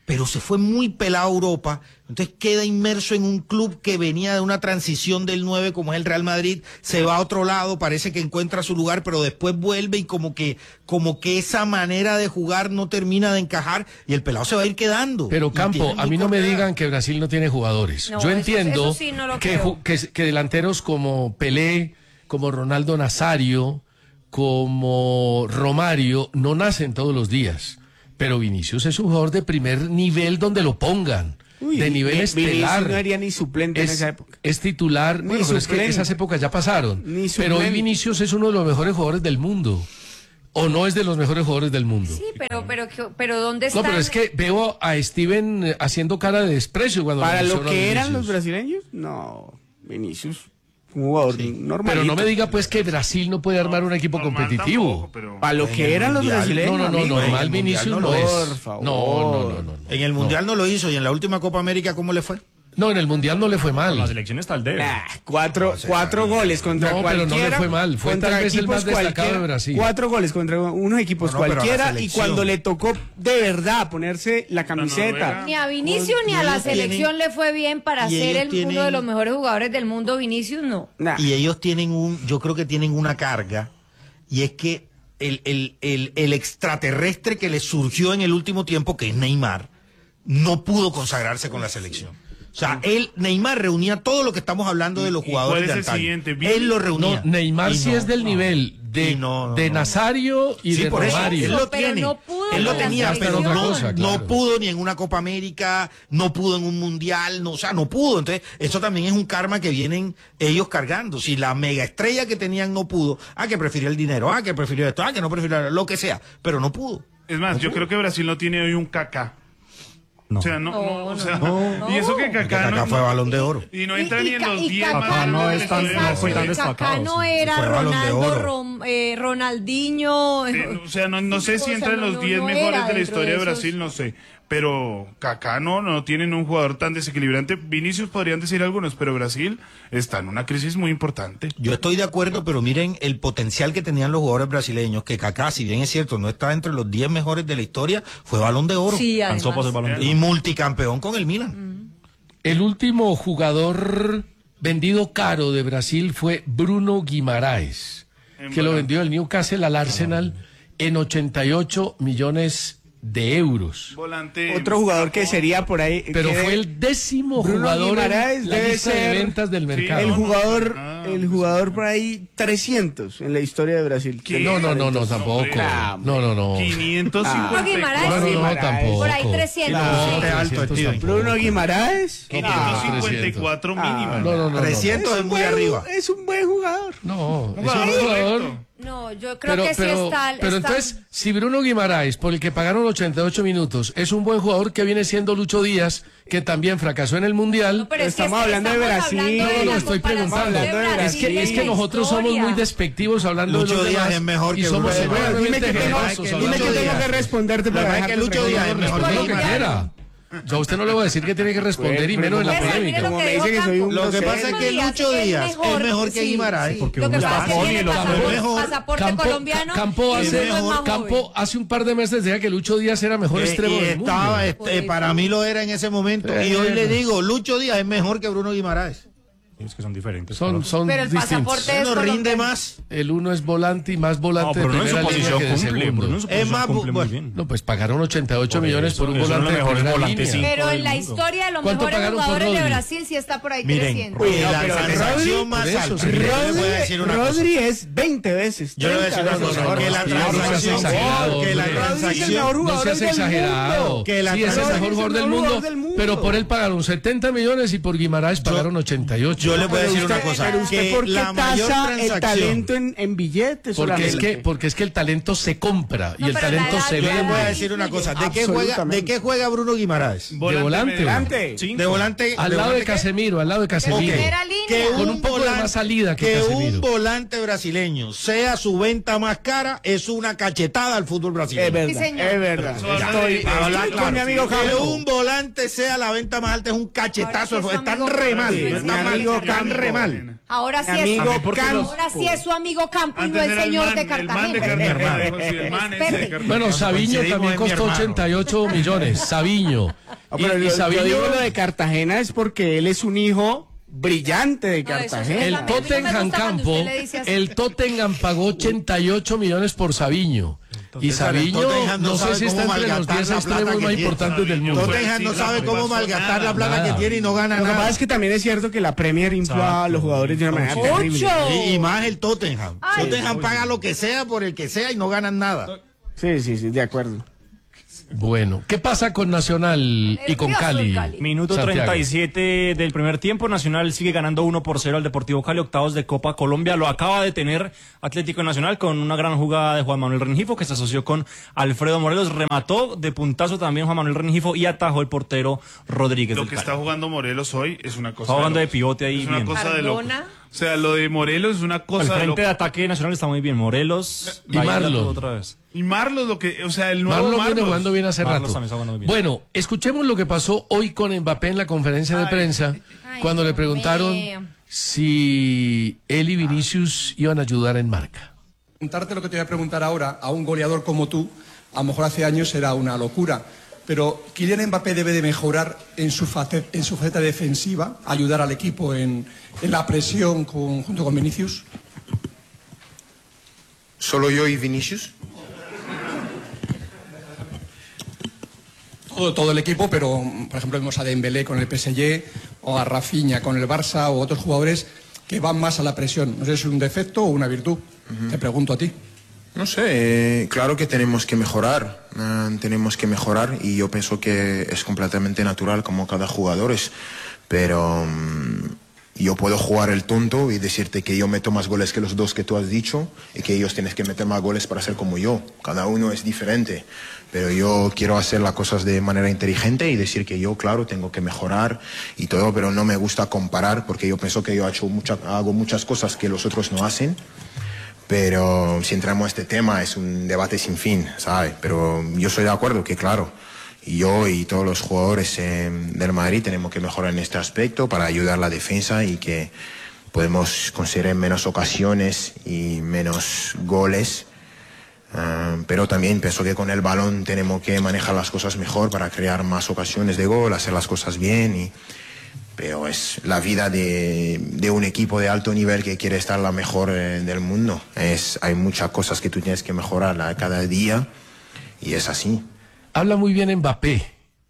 Speaker 2: pero se fue muy pelado a Europa, entonces queda inmerso en un club que venía de una transición del nueve como es el Real Madrid, se va a otro lado, parece que encuentra su lugar, pero después vuelve y como que, como que esa manera de jugar no termina de encajar y el pelado se va a ir quedando.
Speaker 1: Pero
Speaker 2: Y
Speaker 1: Campo,
Speaker 2: tiene
Speaker 1: a
Speaker 2: muy
Speaker 1: mí no me
Speaker 2: corta edad.
Speaker 1: digan que Brasil no tiene jugadores.
Speaker 3: No,
Speaker 1: Yo
Speaker 3: eso-
Speaker 1: entiendo
Speaker 3: eso sí no lo
Speaker 1: que,
Speaker 3: creo.
Speaker 1: ju- que, que delanteros como Pelé, como Ronaldo Nazario, como Romario, no nacen todos los días. Pero Vinicius es un jugador de primer nivel donde lo pongan.
Speaker 4: Uy,
Speaker 1: de nivel
Speaker 4: Vi-
Speaker 1: estelar.
Speaker 4: Vinicius no haría ni suplente en
Speaker 1: es,
Speaker 4: esa época.
Speaker 1: es titular.
Speaker 4: Ni
Speaker 1: Bueno, pero es que
Speaker 4: suplente.
Speaker 1: esas épocas ya pasaron.
Speaker 4: Ni
Speaker 1: Pero hoy
Speaker 4: suplente.
Speaker 1: Vinicius es uno de los mejores jugadores del mundo. O no es de los mejores jugadores del mundo.
Speaker 3: Sí, pero, pero, que- pero ¿dónde
Speaker 1: No,
Speaker 3: están?
Speaker 1: pero es que veo a Steven eh, haciendo cara de desprecio cuando
Speaker 4: Para lo
Speaker 1: menciona a
Speaker 4: que eran
Speaker 1: Vinicius.
Speaker 4: los brasileños, no, Vinicius, un jugador normal.
Speaker 1: Pero no me diga pues que Brasil no puede armar un equipo competitivo.
Speaker 4: Para lo que eran los
Speaker 2: Mundial.
Speaker 4: brasileños.
Speaker 1: No, no, no,
Speaker 4: amigo.
Speaker 1: normal
Speaker 2: En el
Speaker 1: Vinicius
Speaker 2: Mundial
Speaker 1: no
Speaker 2: no
Speaker 1: es.
Speaker 4: Por favor.
Speaker 1: No, no, no, no.
Speaker 2: En el Mundial no lo hizo y en la última Copa América, ¿cómo le fue?
Speaker 1: No, en el Mundial no le fue mal.
Speaker 10: La selección está al debe.
Speaker 4: Nah, cuatro, cuatro goles contra
Speaker 1: No, pero no le
Speaker 4: cualquiera.
Speaker 1: fue mal. Fue
Speaker 4: contra
Speaker 1: tal vez el
Speaker 4: equipos
Speaker 1: más destacado
Speaker 4: cualquiera.
Speaker 1: de Brasil.
Speaker 4: Cuatro goles contra unos equipos
Speaker 2: No, no, pero a la
Speaker 4: cualquiera y
Speaker 2: selección.
Speaker 4: cuando le tocó de verdad ponerse la camiseta.
Speaker 3: Ni a Vinicius ni a la
Speaker 2: ellos
Speaker 3: selección
Speaker 2: tienen-
Speaker 3: le fue bien para
Speaker 2: y
Speaker 3: ser
Speaker 2: ellos
Speaker 3: el,
Speaker 2: tienen-
Speaker 3: uno de los mejores jugadores del mundo. Vinicius no.
Speaker 4: Nah.
Speaker 2: Y ellos tienen un, yo creo que tienen una carga, y es que el, el, el, el extraterrestre que les surgió en el último tiempo, que es Neymar, no pudo consagrarse con la selección. O sea, él, Neymar reunía todo lo que estamos hablando de los
Speaker 5: ¿Y
Speaker 2: jugadores
Speaker 5: cuál
Speaker 2: de
Speaker 5: es el
Speaker 2: antaño.
Speaker 5: siguiente? ¿Vini?
Speaker 2: Él lo
Speaker 1: No,
Speaker 2: reunía.
Speaker 1: Neymar
Speaker 2: Y
Speaker 1: sí
Speaker 2: no,
Speaker 1: es del
Speaker 2: no.
Speaker 1: nivel de,
Speaker 2: Y no, no,
Speaker 1: de
Speaker 2: no.
Speaker 1: Nazario y
Speaker 2: Sí,
Speaker 1: de
Speaker 2: por eso,
Speaker 1: Romario.
Speaker 2: él lo
Speaker 3: Pero
Speaker 2: tiene.
Speaker 3: no pudo
Speaker 2: él lo
Speaker 3: con la
Speaker 2: tenía, pero
Speaker 3: selección.
Speaker 2: no,
Speaker 1: Otra cosa,
Speaker 2: no
Speaker 1: claro.
Speaker 2: pudo ni en una Copa América, no pudo en un Mundial, no, o sea, no pudo. Entonces, eso también es un karma que vienen ellos cargando. Si la mega estrella que tenían no pudo, ah, que prefirió el dinero, ah, que prefirió esto, ah, que no prefirió lo que sea, pero no pudo.
Speaker 5: Es más, yo creo que Brasil no tiene hoy un Kaká. O sea, no, no, o sea, y eso que
Speaker 2: Porque
Speaker 5: Kaká
Speaker 2: Kaká
Speaker 5: no,
Speaker 2: fue Balón de Oro.
Speaker 5: y no entra ni en
Speaker 3: Ca-
Speaker 5: los
Speaker 3: y
Speaker 5: diez
Speaker 3: Kaká
Speaker 5: más
Speaker 10: Kaká no
Speaker 5: grandes de
Speaker 10: es
Speaker 5: la
Speaker 10: tan-
Speaker 5: historia de
Speaker 10: no fue tan
Speaker 5: Brasil.
Speaker 10: destacado.
Speaker 3: Kaká no
Speaker 10: sí.
Speaker 3: era
Speaker 2: Fue Balón de
Speaker 3: Ronaldo,
Speaker 2: Oro.
Speaker 3: Rom- eh, Ronaldinho.
Speaker 5: Eh, O sea, no, no sé
Speaker 3: O
Speaker 5: si
Speaker 3: sea,
Speaker 5: entra en
Speaker 3: no,
Speaker 5: los
Speaker 3: no,
Speaker 5: diez
Speaker 3: no
Speaker 5: mejores
Speaker 3: era
Speaker 5: de la
Speaker 3: dentro
Speaker 5: historia
Speaker 3: de
Speaker 5: de
Speaker 3: esos.
Speaker 5: Brasil, no sé. Pero Kaká no, no tienen un jugador tan desequilibrante. Vinicius podrían decir algunos, pero Brasil está en una crisis muy importante.
Speaker 2: Yo estoy de acuerdo, pero miren el potencial que tenían los jugadores brasileños, que Kaká, si bien es cierto, no está entre los diez mejores de la historia, fue Balón de Oro.
Speaker 3: Sí,
Speaker 10: Alcanzó para ser
Speaker 3: además.
Speaker 10: Balón de
Speaker 2: Y
Speaker 10: Oro.
Speaker 2: multicampeón con el Milan.
Speaker 1: El último jugador vendido caro de Brasil fue Bruno Guimaraes,
Speaker 5: En
Speaker 1: que lo
Speaker 5: Balón.
Speaker 1: vendió el Newcastle al Arsenal en ochenta y ocho millones de euros.
Speaker 5: Volante.
Speaker 4: Otro jugador que sería por ahí.
Speaker 1: Pero
Speaker 4: que
Speaker 1: fue
Speaker 4: de-
Speaker 1: el décimo
Speaker 4: Bruno
Speaker 1: jugador
Speaker 4: Guimaraes
Speaker 1: en la
Speaker 4: debe
Speaker 1: lista de
Speaker 4: ser
Speaker 1: ventas del mercado.
Speaker 4: el
Speaker 5: no, no,
Speaker 4: jugador,
Speaker 5: ah,
Speaker 4: el jugador por ahí trescientos en la historia de Brasil.
Speaker 5: ¿Qué?
Speaker 1: No, no, no, no, tampoco.
Speaker 5: Hombre.
Speaker 1: No, no, no.
Speaker 5: quinientos cincuenta y
Speaker 3: Bruno Guimaraes,
Speaker 1: No, no,
Speaker 3: sí.
Speaker 1: no, tampoco.
Speaker 3: Por ahí trescientos,
Speaker 1: No,
Speaker 3: sí.
Speaker 2: Qué alto,
Speaker 1: trescientos
Speaker 2: Steven.
Speaker 1: tampoco.
Speaker 4: Bruno Guimaraes.
Speaker 5: quinientos cincuenta y cuatro mínima.
Speaker 1: No, no, no. no.
Speaker 2: trescientos es
Speaker 4: un
Speaker 2: muy
Speaker 4: buen-
Speaker 2: arriba.
Speaker 4: Es un buen jugador.
Speaker 1: No, es un
Speaker 5: Jugador
Speaker 1: buen jugador.
Speaker 5: correcto.
Speaker 3: No, yo creo
Speaker 1: Pero,
Speaker 3: que sí
Speaker 1: pero,
Speaker 3: está.
Speaker 1: pero
Speaker 3: está-
Speaker 1: entonces, si Bruno Guimaraes, por el que pagaron ochenta y ocho minutos, es un buen jugador, que viene siendo Lucho Díaz, que también fracasó en el Mundial.
Speaker 3: Pero es que
Speaker 4: Estamos
Speaker 3: es-
Speaker 4: hablando de
Speaker 3: estamos
Speaker 4: Brasil.
Speaker 3: hablando
Speaker 1: No,
Speaker 3: de
Speaker 1: no, no,
Speaker 3: la
Speaker 1: estoy
Speaker 3: comparación
Speaker 1: preguntando.
Speaker 4: Hablando de
Speaker 3: Brasil
Speaker 1: Es que, es que
Speaker 3: en la
Speaker 1: nosotros somos
Speaker 3: historia.
Speaker 1: muy despectivos hablando
Speaker 2: Lucho
Speaker 1: de los
Speaker 2: Díaz
Speaker 1: demás
Speaker 2: es mejor
Speaker 1: y
Speaker 2: que
Speaker 1: somos
Speaker 2: Bruno Guimaraes.
Speaker 1: supremamente
Speaker 4: Dime que tengo-
Speaker 1: generosos
Speaker 2: que
Speaker 4: Dime
Speaker 1: hablando
Speaker 4: que
Speaker 1: de
Speaker 4: tengo
Speaker 1: ellos.
Speaker 4: que responderte
Speaker 2: La
Speaker 4: para
Speaker 2: verdad
Speaker 4: dejar
Speaker 2: que
Speaker 4: de
Speaker 2: Lucho
Speaker 4: responder.
Speaker 2: Díaz es mejor
Speaker 1: Responda
Speaker 2: que
Speaker 1: lo que
Speaker 3: Colombiano.
Speaker 1: quiera. Yo a usted no le voy a decir que tiene que responder y menos en la
Speaker 3: Pues, mire
Speaker 1: polémica.
Speaker 3: lo
Speaker 4: Como
Speaker 3: que
Speaker 4: me
Speaker 3: dijo
Speaker 4: dice que soy
Speaker 3: Campo.
Speaker 4: un
Speaker 2: Lo que
Speaker 4: grosero.
Speaker 2: pasa es que
Speaker 3: Díaz
Speaker 2: Lucho Díaz es mejor que
Speaker 3: sí,
Speaker 2: Guimaraes.
Speaker 3: sí.
Speaker 10: Porque
Speaker 3: Lo que
Speaker 10: uno
Speaker 3: pasa es que
Speaker 10: Japón y
Speaker 3: tiene
Speaker 10: el otro
Speaker 3: pasaporte,
Speaker 2: mejor.
Speaker 3: pasaporte
Speaker 1: Campo,
Speaker 3: colombiano.
Speaker 1: Campo
Speaker 3: y
Speaker 1: hace,
Speaker 3: uno es más
Speaker 1: Campo
Speaker 3: joven.
Speaker 1: hace un par de meses decía que Lucho Díaz era mejor
Speaker 2: Eh,
Speaker 1: extremo
Speaker 2: y
Speaker 1: del mundo.
Speaker 2: estaba, este, para mí lo era en ese momento. Y hoy le digo, Lucho Díaz es mejor que Bruno Guimaraes.
Speaker 10: Es que son diferentes.
Speaker 1: Son,
Speaker 10: claro.
Speaker 1: son
Speaker 3: Pero el
Speaker 1: distintos.
Speaker 3: pasaporte es
Speaker 2: No rinde
Speaker 3: colombiano.
Speaker 2: más.
Speaker 1: El uno es volante y más volante
Speaker 10: No, pero
Speaker 1: de
Speaker 10: no en su
Speaker 1: primera línea
Speaker 10: posición
Speaker 1: que de
Speaker 10: cumple.
Speaker 1: segundo.
Speaker 10: Bruno en su
Speaker 2: Es
Speaker 10: posición
Speaker 2: más,
Speaker 10: cumple muy
Speaker 2: bueno,
Speaker 10: bien.
Speaker 1: No, pues pagaron ochenta y ocho
Speaker 10: Por
Speaker 1: millones
Speaker 10: eso,
Speaker 1: por un
Speaker 10: es uno de
Speaker 1: volante
Speaker 10: los
Speaker 1: de
Speaker 10: mejores
Speaker 1: primera
Speaker 10: volantes,
Speaker 1: línea.
Speaker 10: sí.
Speaker 3: Pero
Speaker 10: todo
Speaker 3: en
Speaker 10: el
Speaker 3: la
Speaker 10: mundo.
Speaker 3: historia de los
Speaker 1: ¿Cuánto
Speaker 3: mejores
Speaker 1: pagaron por
Speaker 3: jugadores de
Speaker 1: Rodri?
Speaker 3: Brasil sí está por ahí
Speaker 2: Miren,
Speaker 3: creciendo.
Speaker 2: y la
Speaker 4: pero
Speaker 2: transacción más
Speaker 1: por eso,
Speaker 2: alta.
Speaker 1: sí.
Speaker 2: Yo le voy a
Speaker 4: Rodri,
Speaker 2: decir una cosa.
Speaker 4: Rodri es veinte veces.
Speaker 2: Yo le voy a decir una
Speaker 4: treinta
Speaker 2: cosa.
Speaker 4: veces
Speaker 2: Que
Speaker 4: mejor.
Speaker 2: la
Speaker 1: Sí, no seas
Speaker 2: transacción.
Speaker 1: exagerado,
Speaker 2: Que la
Speaker 1: hombre.
Speaker 4: Rodri es el mejor
Speaker 2: transacción.
Speaker 1: No
Speaker 4: jugador
Speaker 1: seas
Speaker 4: del
Speaker 1: exagerado.
Speaker 4: mundo.
Speaker 2: Que la
Speaker 1: Sí, es el
Speaker 2: transacción-
Speaker 1: mejor jugador del
Speaker 4: mejor
Speaker 1: mundo,
Speaker 4: jugador del mundo.
Speaker 1: pero por él pagaron setenta millones y por Guimaraes pagaron ochenta y ocho.
Speaker 2: Yo le voy a
Speaker 4: Pero
Speaker 2: decir
Speaker 4: usted-
Speaker 2: una cosa.
Speaker 4: Pero usted,
Speaker 2: Que
Speaker 4: ¿por qué
Speaker 2: la mayor
Speaker 4: tasa el
Speaker 2: transacción-
Speaker 4: talento en, en billetes?
Speaker 1: Porque es,
Speaker 4: solamente?
Speaker 1: que, porque es que el talento se compra y
Speaker 3: No,
Speaker 1: el
Speaker 3: pero la
Speaker 1: talento
Speaker 3: edad
Speaker 1: se
Speaker 3: no
Speaker 2: Yo le
Speaker 1: vende.
Speaker 2: voy a decir una cosa. ¿De qué juega,
Speaker 4: Absolutamente.
Speaker 2: de qué juega Bruno Guimaraes?
Speaker 1: De volante.
Speaker 5: medio.
Speaker 4: Volante.
Speaker 2: De volante.
Speaker 1: Al lado de
Speaker 2: volante-
Speaker 1: Casemiro, al lado de
Speaker 2: Ok.
Speaker 1: Casemiro.
Speaker 3: Primera línea.
Speaker 2: Que
Speaker 1: Con un poco de más salida que Casemiro.
Speaker 2: un volante brasileño sea su venta más cara es una cachetada al fútbol brasileño.
Speaker 4: Es verdad,
Speaker 3: Sí, señor.
Speaker 4: es verdad.
Speaker 5: Eso habla
Speaker 4: Estoy,
Speaker 5: de-
Speaker 4: estoy
Speaker 2: Habla
Speaker 4: con
Speaker 2: claro.
Speaker 4: mi amigo
Speaker 2: Que
Speaker 4: Campo.
Speaker 2: un volante sea sea la venta más alta, es un cachetazo.
Speaker 3: Ahora sí es
Speaker 2: Están
Speaker 3: amigo
Speaker 2: re mal,
Speaker 3: Campo.
Speaker 2: están mal, están re mal.
Speaker 3: Ahora sí,
Speaker 4: Mi
Speaker 3: es,
Speaker 4: amigo
Speaker 3: ahora sí es su amigo Campo y no
Speaker 5: Antes
Speaker 3: el
Speaker 5: era el
Speaker 3: señor
Speaker 5: man,
Speaker 3: de
Speaker 5: el man de
Speaker 3: Cartagena.
Speaker 5: Cartagena. Sí, el man ese de
Speaker 3: Espere.
Speaker 5: Cartagena.
Speaker 1: Bueno, Sabiño
Speaker 2: coincidimos,
Speaker 1: también
Speaker 2: es mi
Speaker 1: costó
Speaker 2: hermano.
Speaker 1: ochenta y ocho millones. Sabiño.
Speaker 4: Ah,
Speaker 1: Y,
Speaker 4: pero
Speaker 1: y
Speaker 4: yo-
Speaker 1: Sabiño,
Speaker 4: yo digo lo de Cartagena es porque él es un hijo brillante de
Speaker 3: No, eso sí,
Speaker 4: Cartagena.
Speaker 1: el
Speaker 3: a mí no me
Speaker 1: Tottenham
Speaker 3: gusta cuando
Speaker 1: Campo,
Speaker 3: usted le dice así.
Speaker 1: el Tottenham pagó ochenta y ocho millones por Sabiño. Y Sabiño,
Speaker 2: Tottenham no
Speaker 1: no sé
Speaker 2: sabe
Speaker 1: si está
Speaker 2: cómo
Speaker 1: entre los
Speaker 2: malgastar
Speaker 1: diez
Speaker 2: la
Speaker 1: extremos
Speaker 2: plata que
Speaker 1: más
Speaker 2: tiene.
Speaker 1: importantes del mundo.
Speaker 2: Tottenham no sabe cómo malgastar la plata que tiene y no gana
Speaker 4: Lo que pasa
Speaker 2: nada.
Speaker 4: es que también es cierto que la Premier infla a los jugadores de una manera terrible.
Speaker 3: ¡Ocho!
Speaker 2: Y, y más el Tottenham. Tottenham paga lo que sea por el que sea y no ganan nada.
Speaker 4: Sí, sí, sí, de acuerdo.
Speaker 1: Bueno, ¿qué pasa con Nacional y con
Speaker 3: Nervioso el
Speaker 1: Cali?
Speaker 3: Cali.
Speaker 10: Minuto
Speaker 1: Santiago?
Speaker 10: treinta y siete del primer tiempo, Nacional sigue ganando uno por cero al Deportivo Cali, octavos de Copa Colombia. Lo acaba de tener Atlético Nacional con una gran jugada de Juan Manuel Rengifo, que se asoció con Alfredo Morelos. Remató de puntazo también Juan Manuel Rengifo y atajó el portero Rodríguez.
Speaker 5: Lo
Speaker 10: del
Speaker 5: que
Speaker 10: Cali.
Speaker 5: está jugando Morelos hoy es una cosa.
Speaker 10: Está jugando de
Speaker 5: locos.
Speaker 10: pivote ahí
Speaker 5: Es una
Speaker 10: bien.
Speaker 5: cosa de loco.
Speaker 3: Cardona.
Speaker 5: O sea, lo de Morelos es una
Speaker 10: El
Speaker 5: cosa de
Speaker 10: frente
Speaker 5: loco.
Speaker 10: de ataque nacional está muy bien. Morelos
Speaker 1: Y
Speaker 10: ahí la
Speaker 1: Marlon.
Speaker 10: tuvo otra vez.
Speaker 5: Y Marlos, lo que, o sea, el nuevo
Speaker 1: Marlon
Speaker 5: Marlos.
Speaker 1: viene jugando bien hace
Speaker 10: Marlos
Speaker 1: rato.
Speaker 10: también está jugando muy bien.
Speaker 1: Bueno, escuchemos lo que pasó hoy con Mbappé en la conferencia de prensa,
Speaker 3: Ay,
Speaker 1: cuando le
Speaker 3: Dios
Speaker 1: preguntaron
Speaker 3: mío.
Speaker 1: si él y Vinicius iban a ayudar en marca.
Speaker 13: Preguntarte lo que te voy a preguntar ahora a un goleador como tú, a lo mejor hace años era una locura, pero Kylian Mbappé debe de mejorar en su faceta, en su faceta defensiva, ayudar al equipo en, en la presión con- junto con Vinicius.
Speaker 14: ¿Solo yo y Vinicius?
Speaker 13: Todo, todo el equipo, pero por ejemplo vemos a Dembélé con el P S G o a Rafinha con el Barça o otros jugadores que van más a la presión. No sé si es un defecto o una virtud. Te pregunto a ti.
Speaker 14: No sé, eh, claro que tenemos que mejorar, eh, tenemos que mejorar y yo pienso que es completamente natural como cada jugador es, pero mm, yo puedo jugar el tonto y decirte que yo meto más goles que los dos que tú has dicho y que ellos tienen que meter más goles para ser como yo, cada uno es diferente, pero yo quiero hacer las cosas de manera inteligente y decir que yo, claro, tengo que mejorar y todo, pero no me gusta comparar porque yo pienso que yo he hecho mucha, hago muchas cosas que los otros no hacen. Pero si entramos a este tema es un debate sin fin, ¿sabes? Pero yo estoy de acuerdo que, claro, yo y todos los jugadores eh, del Madrid tenemos que mejorar en este aspecto para ayudar a la defensa y que podemos conseguir menos ocasiones y menos goles. Uh, pero también pienso que con el balón tenemos que manejar las cosas mejor para crear más ocasiones de gol, hacer las cosas bien y... Pero es la vida de, de un equipo de alto nivel que quiere estar la mejor eh, del mundo. Es, hay muchas cosas que tú tienes que mejorar a cada día y es así.
Speaker 1: Habla muy bien Mbappé.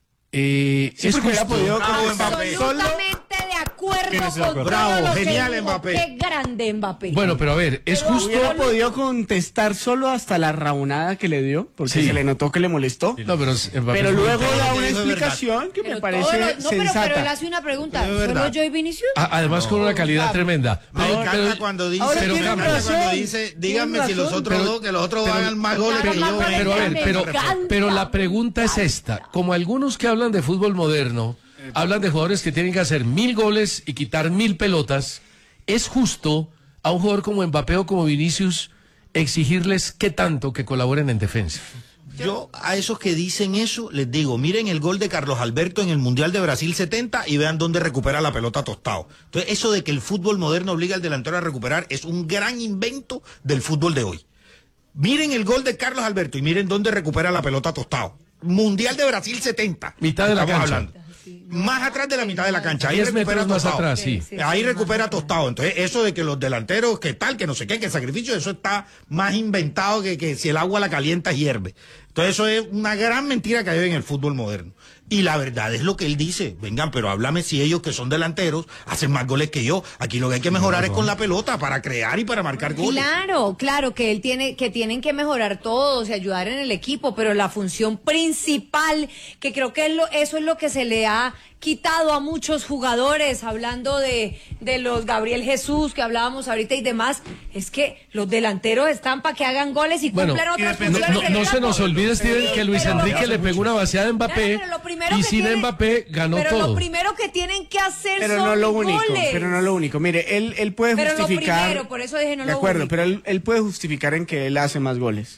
Speaker 1: Eh,
Speaker 4: Sí,
Speaker 1: es
Speaker 4: porque hubiera
Speaker 1: justo-
Speaker 4: podido
Speaker 2: Bravo,
Speaker 4: contestar
Speaker 2: Mbappé.
Speaker 4: solo.
Speaker 3: Absolutamente de acuerdo
Speaker 10: ¿Quién es de
Speaker 3: con
Speaker 10: acuerdo?
Speaker 3: todo
Speaker 2: Bravo,
Speaker 3: lo que
Speaker 2: genial,
Speaker 3: dijo.
Speaker 2: Mbappé.
Speaker 3: Qué grande Mbappé.
Speaker 1: Bueno, pero a ver, es
Speaker 3: Pero
Speaker 1: justo...
Speaker 4: Hubiera podido contestar solo hasta la raunada que le dio, porque
Speaker 1: Sí.
Speaker 4: se le notó que le molestó.
Speaker 1: No, pero es- Mbappé
Speaker 4: Pero
Speaker 1: es muy-
Speaker 4: luego
Speaker 2: todo lo
Speaker 4: da
Speaker 2: que
Speaker 4: una
Speaker 2: dijo es
Speaker 4: explicación que
Speaker 3: Pero
Speaker 4: me
Speaker 3: todo
Speaker 4: parece
Speaker 3: lo- no, pero, pero él
Speaker 4: sensata.
Speaker 3: hace una pregunta.
Speaker 2: Pero es
Speaker 3: ¿Solo
Speaker 2: verdad.
Speaker 3: yo y Vinicius?
Speaker 1: A- Además con una calidad tremenda.
Speaker 2: Me
Speaker 1: Pero-
Speaker 2: encanta
Speaker 1: pero-
Speaker 2: cuando dice,
Speaker 4: ahora
Speaker 1: pero
Speaker 2: me
Speaker 4: tiene
Speaker 2: encanta
Speaker 1: Campos,
Speaker 2: cuando
Speaker 4: razón.
Speaker 2: dice,
Speaker 4: Tiene
Speaker 2: díganme si los
Speaker 4: razón.
Speaker 2: otros
Speaker 1: Pero-
Speaker 2: dos, que los otros
Speaker 1: pero-
Speaker 2: hagan más goles
Speaker 3: pero-
Speaker 2: que yo.
Speaker 3: pero-
Speaker 2: venga,
Speaker 1: Pero a ver,
Speaker 3: Me
Speaker 1: pero,
Speaker 3: encanta.
Speaker 1: pero la pregunta es esta. Como algunos que hablan de fútbol moderno, hablan de jugadores que tienen que hacer mil goles y quitar mil pelotas, ¿es justo a un jugador como Mbappé o como Vinicius exigirles qué tanto que colaboren en defensa?
Speaker 2: Yo a esos que dicen eso les digo, miren el gol de Carlos Alberto en el Mundial de Brasil setenta y vean dónde recupera la pelota Tostado. Entonces eso de que el fútbol moderno obliga al delantero a recuperar es un gran invento del fútbol de hoy. Miren el gol de Carlos Alberto y miren dónde recupera la pelota Tostado. Mundial de Brasil setenta.
Speaker 1: Mitad de la
Speaker 2: Estamos
Speaker 1: cancha.
Speaker 2: hablando. Más atrás de la mitad de la cancha. Ahí
Speaker 1: Diez
Speaker 2: recupera
Speaker 1: metros más
Speaker 2: Tostado.
Speaker 1: atrás, sí.
Speaker 3: Sí, sí,
Speaker 2: Ahí
Speaker 3: sí,
Speaker 2: recupera
Speaker 3: más
Speaker 2: Tostado. Entonces, eso de que los delanteros, que tal, que no sé qué, que el sacrificio, eso está más inventado que, que si el agua la calienta hierve. Entonces, eso es una gran mentira que hay en el fútbol moderno. Y la verdad es lo que él dice. Vengan, pero háblame si ellos que son delanteros hacen más goles que yo. Aquí lo que hay que mejorar es con la pelota para crear y para marcar goles.
Speaker 3: Claro, claro, que él tiene, que tienen que mejorar todos y ayudar en el equipo, pero la función principal, que creo que es lo, eso es lo que se le ha quitado a muchos jugadores, hablando de, de los Gabriel Jesús que hablábamos ahorita y demás, es que los delanteros están para que hagan goles y
Speaker 1: Bueno,
Speaker 3: cumplan otras
Speaker 1: no,
Speaker 3: funciones.
Speaker 1: no-
Speaker 3: del
Speaker 1: no se
Speaker 3: campo.
Speaker 1: nos olvide, Steven,
Speaker 3: Sí,
Speaker 1: que Luis
Speaker 3: pero lo
Speaker 1: Enrique
Speaker 3: que-
Speaker 1: le pegó una vaciada a Mbappé
Speaker 3: Claro, pero lo primero
Speaker 1: y
Speaker 3: que
Speaker 1: sin
Speaker 3: tiene-
Speaker 1: Mbappé ganó
Speaker 3: pero
Speaker 1: todo.
Speaker 3: lo primero que tienen que hacer
Speaker 4: Pero
Speaker 3: son
Speaker 4: no lo único,
Speaker 3: goles.
Speaker 4: pero no lo único. Mire, él, él puede
Speaker 3: Pero lo
Speaker 4: justificar.
Speaker 3: primero, por eso dije no
Speaker 4: De
Speaker 3: lo
Speaker 4: acuerdo,
Speaker 3: único.
Speaker 4: pero él, él puede justificar en que él hace más goles.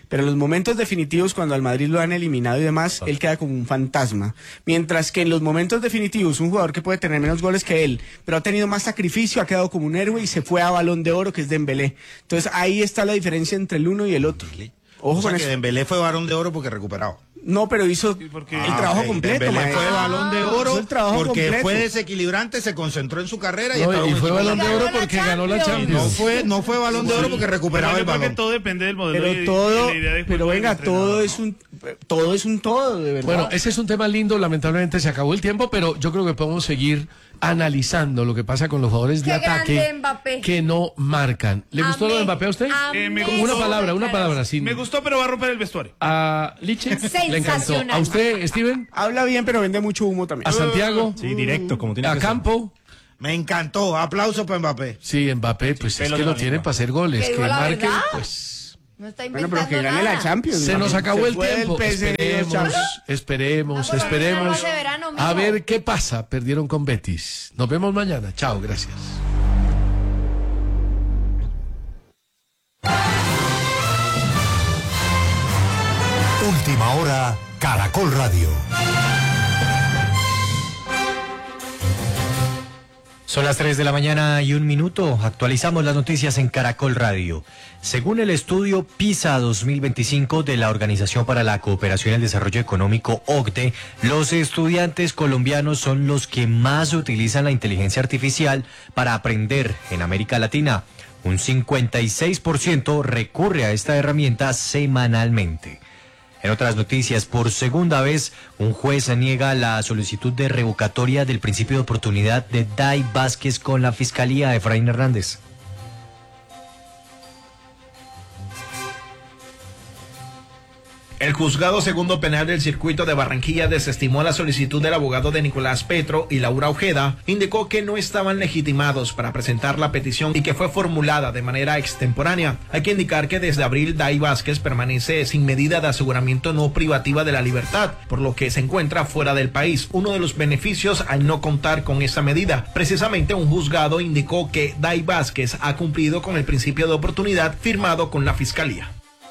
Speaker 4: pero en los momentos definitivos, cuando al Madrid lo han eliminado y demás, él queda como un fantasma. Mientras que en los momentos definitivos, un jugador que puede tener menos goles que él, pero ha tenido más sacrificio, ha quedado como un héroe y se fue a Balón de Oro, que es Dembélé. Entonces ahí está la diferencia entre el uno y el otro. Ojo
Speaker 2: o sea
Speaker 4: con
Speaker 2: que
Speaker 4: eso.
Speaker 2: Dembélé fue Balón de Oro porque recuperado.
Speaker 4: No, pero hizo
Speaker 5: porque...
Speaker 4: el trabajo
Speaker 2: Ah,
Speaker 4: completo.
Speaker 2: Dembélé fue
Speaker 4: maestro.
Speaker 2: Balón de Oro
Speaker 4: Hizo el trabajo
Speaker 2: porque
Speaker 4: completo.
Speaker 2: fue desequilibrante, se concentró en su carrera y,
Speaker 1: No,
Speaker 2: estaba
Speaker 1: y
Speaker 2: con
Speaker 1: fue
Speaker 2: su-
Speaker 1: Balón de
Speaker 3: Ganó
Speaker 1: Oro
Speaker 3: la
Speaker 1: porque ganó la
Speaker 3: Champions.
Speaker 1: Champions.
Speaker 2: No fue, no fue Balón de Oro porque recuperaba
Speaker 5: Pero
Speaker 2: el
Speaker 5: yo creo que
Speaker 2: balón.
Speaker 5: todo depende del modelo.
Speaker 4: Pero
Speaker 5: y-
Speaker 4: todo,
Speaker 5: y la idea de juego
Speaker 4: pero
Speaker 5: del
Speaker 4: venga,
Speaker 5: entrenador.
Speaker 4: todo es un, todo es un todo, de verdad.
Speaker 1: Bueno, ese es un tema lindo, lamentablemente se acabó el tiempo, pero yo creo que podemos seguir analizando lo que pasa con los jugadores de
Speaker 3: Qué
Speaker 1: ataque
Speaker 3: grande Mbappé.
Speaker 1: que no marcan. ¿Le gustó lo de
Speaker 3: Amé,
Speaker 1: Mbappé a usted?
Speaker 5: Eh, me
Speaker 3: amé
Speaker 5: gustó.
Speaker 1: Una
Speaker 3: su
Speaker 1: palabra, una palabra, sin...
Speaker 5: Me gustó, pero va a romper el vestuario.
Speaker 1: A Liche le encantó.
Speaker 3: Sensacional.
Speaker 1: ¿A usted, Steven?
Speaker 4: Habla bien, pero vende mucho humo también.
Speaker 1: ¿A Santiago?
Speaker 10: Sí, directo, como tiene
Speaker 1: ¿A
Speaker 10: que ser.
Speaker 1: Campo?
Speaker 2: Me encantó. Aplausos para Mbappé.
Speaker 1: Sí, Mbappé, pues es
Speaker 10: pelos
Speaker 1: que
Speaker 10: de
Speaker 1: lo
Speaker 10: la
Speaker 1: tienen
Speaker 10: lengua.
Speaker 1: para hacer goles.
Speaker 3: ¿Que
Speaker 1: Que
Speaker 3: digo la
Speaker 1: marquen,
Speaker 3: verdad?
Speaker 1: pues...
Speaker 3: No está
Speaker 4: Bueno,
Speaker 3: inventando
Speaker 4: pero que gane
Speaker 3: nada.
Speaker 4: la Champions.
Speaker 1: Se nos acabó
Speaker 4: Se
Speaker 1: el
Speaker 4: fue del
Speaker 1: tiempo.
Speaker 4: P S G,
Speaker 1: Esperemos,
Speaker 4: Champions.
Speaker 1: esperemos,
Speaker 3: Ah, pues,
Speaker 1: esperemos.
Speaker 3: ese verano,
Speaker 1: A
Speaker 3: mijo.
Speaker 1: ver qué pasa. Perdieron con Betis. Nos vemos mañana. Chao, gracias.
Speaker 15: Última hora, Caracol Radio.
Speaker 16: Son las tres de la mañana y un minuto. Actualizamos las noticias en Caracol Radio. Según el estudio PISA dos mil veinticinco de la Organización para la Cooperación y el Desarrollo Económico, O C D E, los estudiantes colombianos son los que más utilizan la inteligencia artificial para aprender en América Latina. Un cincuenta y seis por ciento recurre a esta herramienta semanalmente. En otras noticias, por segunda vez, un juez niega la solicitud de revocatoria del principio de oportunidad de Day Vázquez con la Fiscalía de Efraín Hernández.
Speaker 17: El juzgado segundo penal del circuito de Barranquilla desestimó la solicitud del abogado de Nicolás Petro y Laura Ojeda. Indicó que no estaban legitimados para presentar la petición y que fue formulada de manera extemporánea. Hay que indicar que desde abril Day Vázquez permanece sin medida de aseguramiento no privativa de la libertad, por lo que se encuentra fuera del país. Uno de los beneficios al no contar con esa medida. Precisamente un juzgado indicó que Day Vázquez ha cumplido con el principio de oportunidad firmado con la Fiscalía.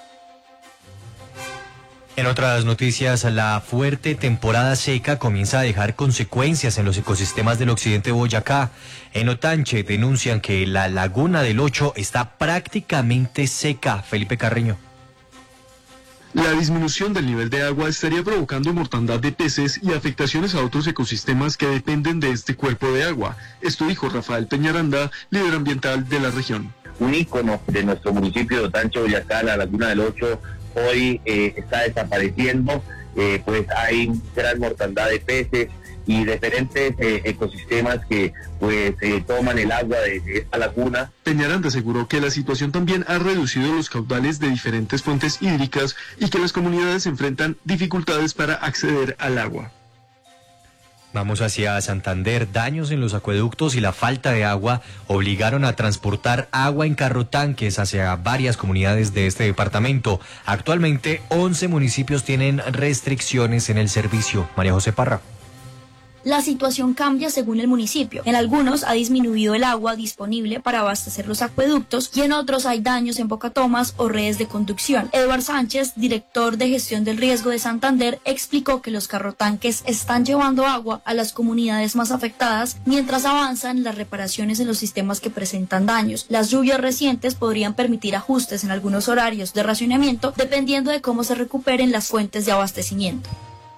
Speaker 16: En otras noticias, la fuerte temporada seca comienza a dejar consecuencias en los ecosistemas del occidente de Boyacá. En Otanche denuncian que la laguna del Ocho está prácticamente seca. Felipe Carreño.
Speaker 18: La disminución del nivel de agua estaría provocando mortandad de peces y afectaciones a otros ecosistemas que dependen de este cuerpo de agua. Esto dijo Rafael Peñaranda, líder ambiental de la región.
Speaker 19: Un ícono de nuestro municipio de Otanche, Boyacá, la laguna del Ocho, hoy eh, está desapareciendo, eh, pues hay gran mortandad de peces y diferentes eh, ecosistemas que pues eh, toman el agua de, de esta laguna.
Speaker 18: Peñaranda aseguró que la situación también ha reducido los caudales de diferentes fuentes hídricas y que las comunidades enfrentan dificultades para acceder al agua.
Speaker 16: Vamos hacia Santander. Daños en los acueductos y la falta de agua obligaron a transportar agua en carrotanques hacia varias comunidades de este departamento. Actualmente, once municipios tienen restricciones en el servicio. María José Parra.
Speaker 20: La situación cambia según el municipio. En algunos ha disminuido el agua disponible para abastecer los acueductos y en otros hay daños en bocatomas o redes de conducción. Eduard Sánchez, director de gestión del riesgo de Santander, explicó que los carrotanques están llevando agua a las comunidades más afectadas mientras avanzan las reparaciones en los sistemas que presentan daños. Las lluvias recientes podrían permitir ajustes en algunos horarios de racionamiento dependiendo de cómo se recuperen las fuentes de abastecimiento.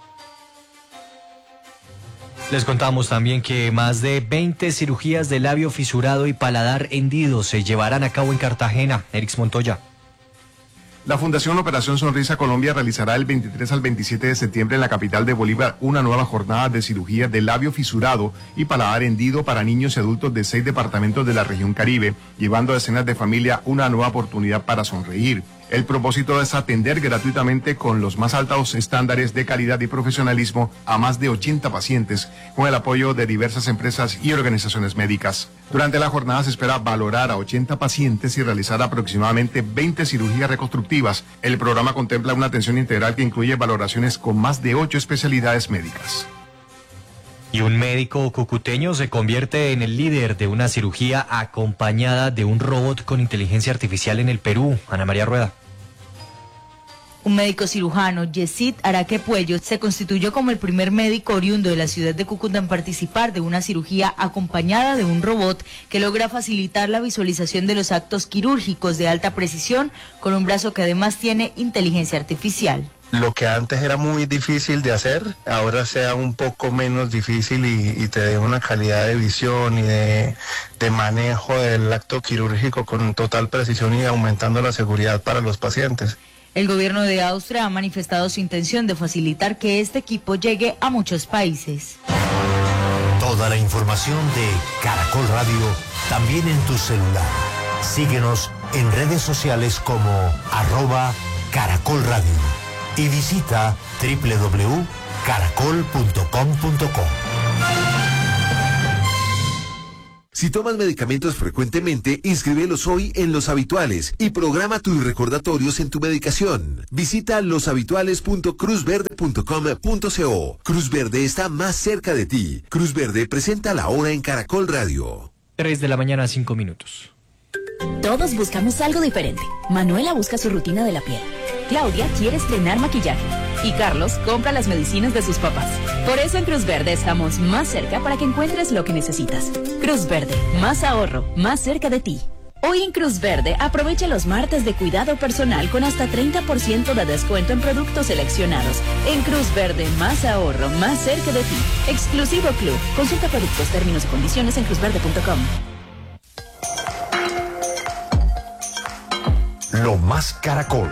Speaker 16: Les contamos también que más de veinte cirugías de labio fisurado y paladar hendido se llevarán a cabo en Cartagena. Erix Montoya.
Speaker 21: La Fundación Operación Sonrisa Colombia realizará el veintitrés al veintisiete de septiembre en la capital de Bolívar una nueva jornada de cirugía de labio fisurado y paladar hendido para niños y adultos de seis departamentos de la región Caribe, llevando a decenas de familias una nueva oportunidad para sonreír. El propósito es atender gratuitamente con los más altos estándares de calidad y profesionalismo a más de ochenta pacientes con el apoyo de diversas empresas y organizaciones médicas. Durante la jornada se espera valorar a ochenta pacientes y realizar aproximadamente veinte cirugías reconstructivas. El programa contempla una atención integral que incluye valoraciones con más de ocho especialidades médicas.
Speaker 16: Y un médico cucuteño se convierte en el líder de una cirugía acompañada de un robot con inteligencia artificial en el Perú. Ana María Rueda.
Speaker 7: Un médico cirujano, Yesid Araque Puello, se constituyó como el primer médico oriundo de la ciudad de Cúcuta en participar de una cirugía acompañada de un robot que logra facilitar la visualización de los actos quirúrgicos de alta precisión con un brazo que además tiene inteligencia artificial.
Speaker 22: Lo que antes era muy difícil de hacer, ahora sea un poco menos difícil y, y te dé una calidad de visión y de, de manejo del acto quirúrgico con total precisión y aumentando la seguridad para los pacientes.
Speaker 7: El gobierno de Austria ha manifestado su intención de facilitar que este equipo llegue a muchos países.
Speaker 15: Toda la información de Caracol Radio también en tu celular. Síguenos en redes sociales como arroba Caracol Radio y visita doble u doble u doble u punto caracol punto com punto co.
Speaker 6: Si tomas medicamentos frecuentemente, inscríbelos hoy en Los Habituales y programa tus recordatorios en tu medicación. Visita los habituales punto cruz verde punto com punto co. Cruz Verde está más cerca de ti. Cruz Verde presenta la hora en Caracol Radio.
Speaker 16: tres de la mañana, cinco minutos.
Speaker 9: Todos buscamos algo diferente. Manuela busca su rutina de la piel. Claudia quiere estrenar maquillaje. Y Carlos compra las medicinas de sus papás. Por eso en Cruz Verde estamos más cerca para que encuentres lo que necesitas. Cruz Verde, más ahorro, más cerca de ti. Hoy en Cruz Verde aprovecha los martes de cuidado personal con hasta treinta por ciento de descuento en productos seleccionados. En Cruz Verde, más ahorro, más cerca de ti. Exclusivo Club. Consulta productos, términos y condiciones en cruz verde punto com.
Speaker 15: Lo Más Caracol.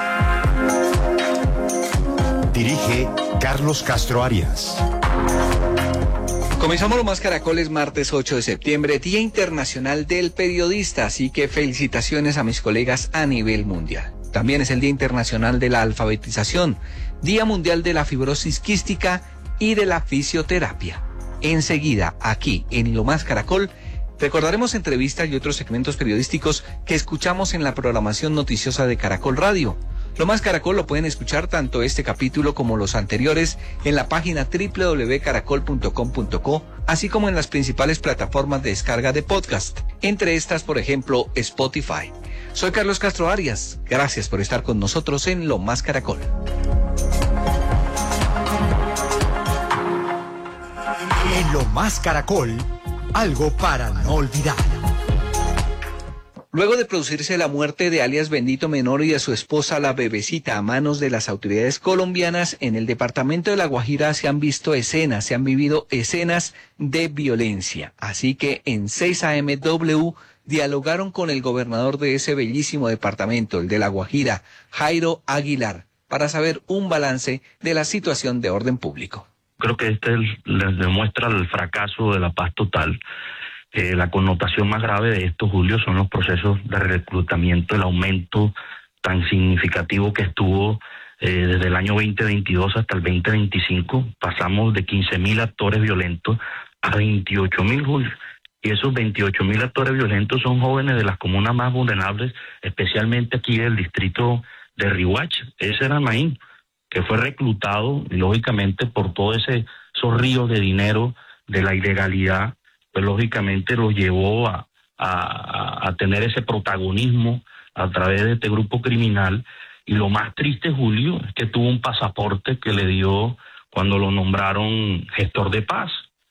Speaker 15: Dirige Carlos Castro Arias.
Speaker 23: Comenzamos Lo Más Caracoles martes ocho de septiembre, Día Internacional del Periodista, así que felicitaciones a mis colegas a nivel mundial. También es el Día Internacional de la Alfabetización, Día Mundial de la Fibrosis Quística y de la Fisioterapia. Enseguida, aquí en Lo Más Caracol, recordaremos entrevistas y otros segmentos periodísticos que escuchamos en la programación noticiosa de Caracol Radio. Lo Más Caracol lo pueden escuchar tanto este capítulo como los anteriores en la página doble u doble u doble u punto caracol punto com punto co, así como en las principales plataformas de descarga de podcast, entre estas, por ejemplo, Spotify. Soy Carlos Castro Arias. Gracias por estar con nosotros en Lo Más Caracol.
Speaker 15: En Lo Más Caracol, algo para no olvidar.
Speaker 23: Luego de producirse la muerte de alias Bendito Menor y de su esposa la Bebecita a manos de las autoridades colombianas, en el departamento de La Guajira se han visto escenas, se han vivido escenas de violencia. Así que en seis A M W dialogaron con el gobernador de ese bellísimo departamento, el de La Guajira, Jairo Aguilar, para saber un balance de la situación de orden público.
Speaker 24: Creo que este les demuestra el fracaso de la paz total. Eh, la connotación más grave de esto, Julio, son los procesos de reclutamiento, el aumento tan significativo que estuvo eh, desde el año veinte veintidós hasta el veinte veinticinco. Pasamos de quince mil actores violentos a veintiocho mil, Julio. Y esos veintiocho mil actores violentos son jóvenes de las comunas más vulnerables, especialmente aquí del distrito de Riohacha. Ese era Maín, que fue reclutado, y lógicamente, por todo ese esos ríos de dinero de la ilegalidad, pues lógicamente lo llevó a, a, a tener ese protagonismo a través de este grupo criminal. Y lo más triste, Julio, es que tuvo un pasaporte que le dio cuando lo nombraron gestor de paz,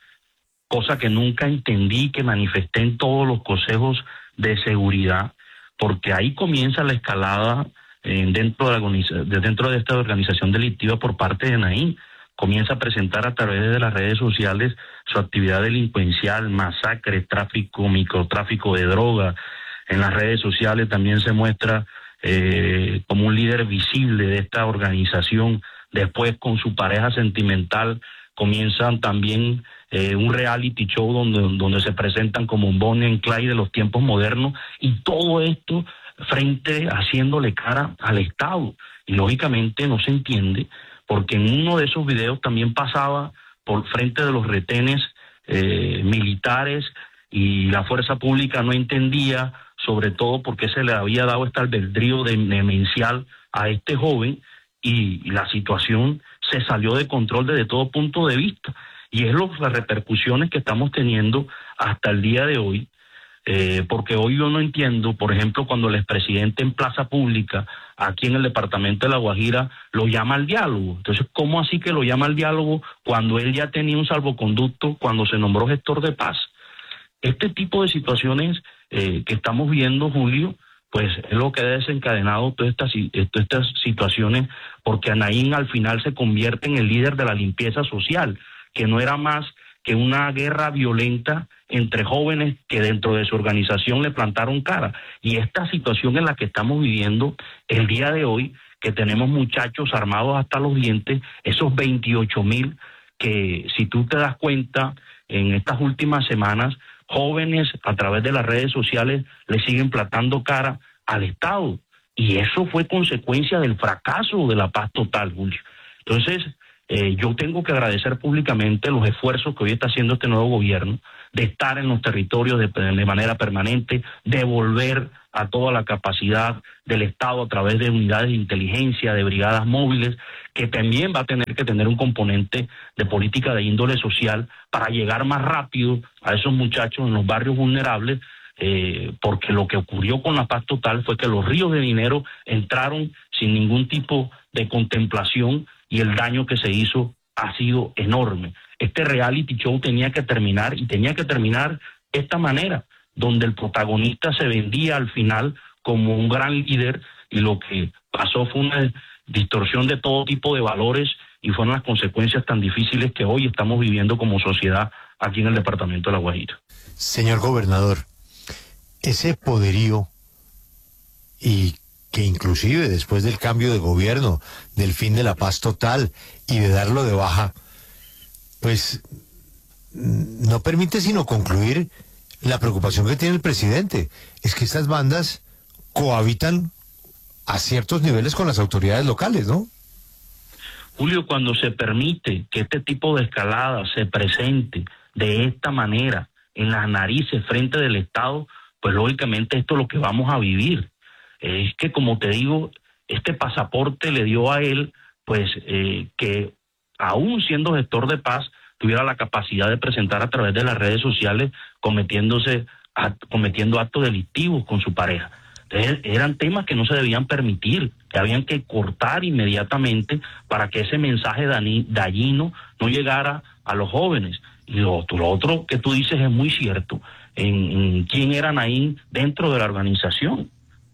Speaker 24: cosa que nunca entendí, que manifesté en todos los consejos de seguridad, porque ahí comienza la escalada eh, dentro, de la, de dentro de esta organización delictiva por parte de Naín. Comienza a presentar a través de las redes sociales su actividad delincuencial, masacre, tráfico, microtráfico de droga. En las redes sociales también se muestra eh, como un líder visible de esta organización. Después, con su pareja sentimental, comienzan también eh, un reality show donde, donde se presentan como un Bonnie and Clyde de los tiempos modernos, y todo esto frente, haciéndole cara al Estado. Y lógicamente no se entiende, porque en uno de esos videos también pasaba por frente de los retenes eh, militares, y la fuerza pública no entendía, sobre todo porque se le había dado este albedrío de, demencial a este joven, y, y la situación se salió de control desde todo punto de vista. Y es lo, las repercusiones que estamos teniendo hasta el día de hoy, Eh, porque hoy yo no entiendo, por ejemplo, cuando el expresidente en plaza pública, aquí en el departamento de La Guajira, lo llama al diálogo. Entonces, ¿cómo así que lo llama al diálogo cuando él ya tenía un salvoconducto cuando se nombró gestor de paz? Este tipo de situaciones eh, que estamos viendo, Julio, pues es lo que ha desencadenado todas estas, todas estas situaciones, porque Anaín al final se convierte en el líder de la limpieza social, que no era más que una guerra violenta entre jóvenes que dentro de su organización le plantaron cara. Y esta situación en la que estamos viviendo el día de hoy, que tenemos muchachos armados hasta los dientes, esos veintiocho mil que, si tú te das cuenta, en estas últimas semanas, jóvenes a través de las redes sociales le siguen plantando cara al Estado. Y eso fue consecuencia del fracaso de la paz total, Julio. Entonces, eh, yo tengo que agradecer públicamente los esfuerzos que hoy está haciendo este nuevo gobierno de estar en los territorios de, de manera permanente, de volver a toda la capacidad del Estado a través de unidades de inteligencia, de brigadas móviles, que también va a tener que tener un componente de política de índole social para llegar más rápido a esos muchachos en los barrios vulnerables, eh, porque lo que ocurrió con la paz total fue que los ríos de dinero entraron sin ningún tipo de contemplación y el daño que se hizo ha sido enorme. Este reality show tenía que terminar y tenía que terminar de esta manera, donde el protagonista se vendía al final como un gran líder y lo que pasó fue una distorsión de todo tipo de valores y fueron las consecuencias tan difíciles que hoy estamos viviendo como sociedad aquí en el departamento de La Guajira.
Speaker 15: Señor gobernador, ese poderío y que inclusive después del cambio de gobierno, del fin de la paz total y de darlo de baja, pues no permite sino concluir la preocupación que tiene el presidente. Es que estas bandas cohabitan a ciertos niveles con las autoridades locales, ¿no?
Speaker 24: Julio, cuando se permite que este tipo de escalada se presente de esta manera en las narices frente del Estado, pues lógicamente esto es lo que vamos a vivir. Es que, como te digo, este pasaporte le dio a él, pues, eh, que aún siendo gestor de paz, tuviera la capacidad de presentar a través de las redes sociales cometiéndose, act, cometiendo actos delictivos con su pareja. Entonces, eran temas que no se debían permitir, que habían que cortar inmediatamente para que ese mensaje dañino no llegara a los jóvenes. Y lo, lo otro que tú dices es muy cierto, en, en quién era Anaín dentro de la organización.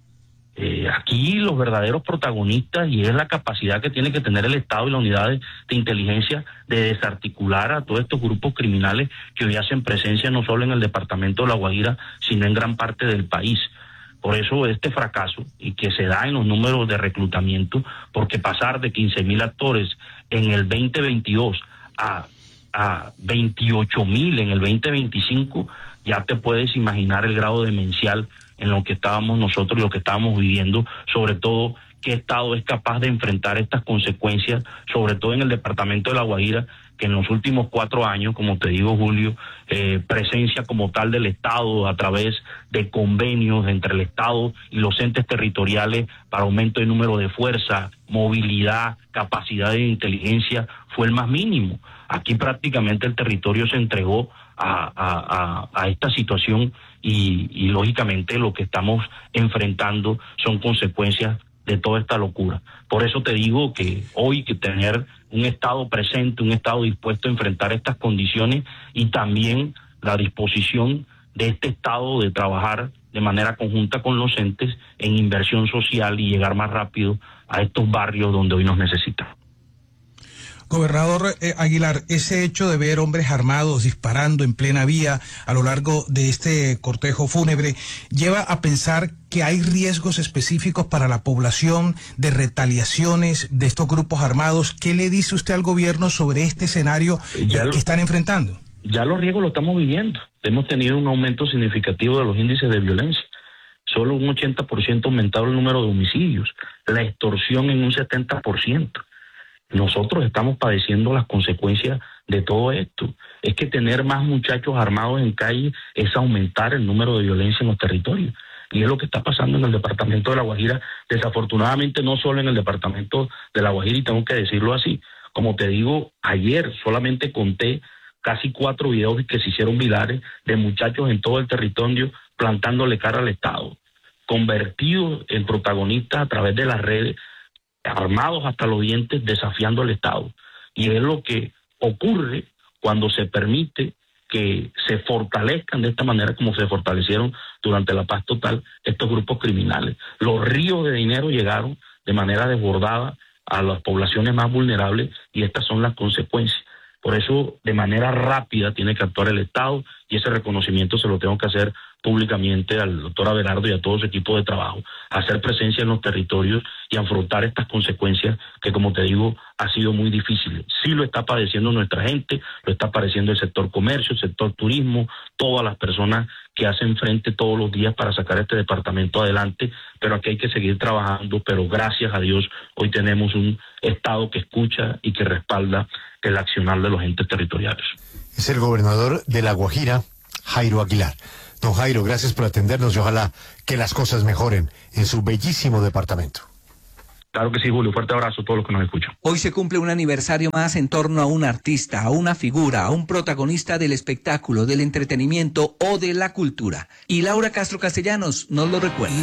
Speaker 24: Eh, aquí los verdaderos protagonistas, y es la capacidad que tiene que tener el Estado y la unidad de, de inteligencia de desarticular a todos estos grupos criminales que hoy hacen presencia no solo en el departamento de La Guajira, sino en gran parte del país. Por eso este fracaso, y que se da en los números de reclutamiento, porque pasar de quince mil actores en el veinte veintidós a, a veintiocho mil en el veinte veinticinco, ya te puedes imaginar el grado demencial en lo que estábamos nosotros y lo que estábamos viviendo, sobre todo qué Estado es capaz de enfrentar estas consecuencias, sobre todo en el departamento de La Guajira, que en los últimos cuatro años, como te digo, Julio, eh, presencia como tal del Estado a través de convenios entre el Estado y los entes territoriales para aumento de número de fuerza, movilidad, capacidad de inteligencia, fue el más mínimo. Aquí prácticamente el territorio se entregó a, a, a, a esta situación y, y lógicamente lo que estamos enfrentando son consecuencias de toda esta locura. Por eso te digo que hoy que tener un Estado presente, un Estado dispuesto a enfrentar estas condiciones y también la disposición de este Estado de trabajar de manera conjunta con los entes en inversión social y llegar más rápido a estos barrios donde hoy nos necesitan.
Speaker 8: Gobernador eh, Aguilar, ese hecho de ver hombres armados disparando en plena vía a lo largo de este cortejo fúnebre lleva a pensar que hay riesgos específicos para la población de retaliaciones de estos grupos armados. ¿Qué le dice usted al gobierno sobre este escenario ya lo, que están enfrentando?
Speaker 24: Ya los riesgos lo estamos viviendo. Hemos tenido un aumento significativo de los índices de violencia. Solo un ochenta por ciento aumentado el número de homicidios. La extorsión en un setenta por ciento. Nosotros estamos padeciendo las consecuencias de todo esto. Es que tener más muchachos armados en calle es aumentar el número de violencia en los territorios. Y es lo que está pasando en el departamento de La Guajira, desafortunadamente no solo en el departamento de La Guajira, y tengo que decirlo así. Como te digo, ayer solamente conté casi cuatro videos que se hicieron virales de muchachos en todo el territorio plantándole cara al Estado, convertidos en protagonistas a través de las redes, armados hasta los dientes, desafiando al Estado. Y es lo que ocurre cuando se permite que se fortalezcan de esta manera como se fortalecieron durante la paz total estos grupos criminales. Los ríos de dinero llegaron de manera desbordada a las poblaciones más vulnerables y estas son las consecuencias. Por eso, de manera rápida tiene que actuar el Estado y ese reconocimiento se lo tengo que hacer públicamente al doctor Abelardo y a todo su equipo de trabajo, hacer presencia en los territorios y afrontar estas consecuencias que, como te digo, ha sido muy difícil. Sí lo está padeciendo nuestra gente, lo está padeciendo el sector comercio, el sector turismo, todas las personas que hacen frente todos los días para sacar este departamento adelante, pero aquí hay que seguir trabajando, pero gracias a Dios hoy tenemos un Estado que escucha y que respalda el accionar de los entes territoriales.
Speaker 15: Es el gobernador de La Guajira, Jairo Aguilar. Don Jairo, gracias por atendernos y ojalá que las cosas mejoren en su bellísimo departamento.
Speaker 24: Claro que sí, Julio. Fuerte abrazo a todos los que nos escuchan.
Speaker 23: Hoy se cumple un aniversario más en torno a un artista, a una figura, a un protagonista del espectáculo, del entretenimiento o de la cultura. Y Laura Castro Castellanos nos lo recuerda.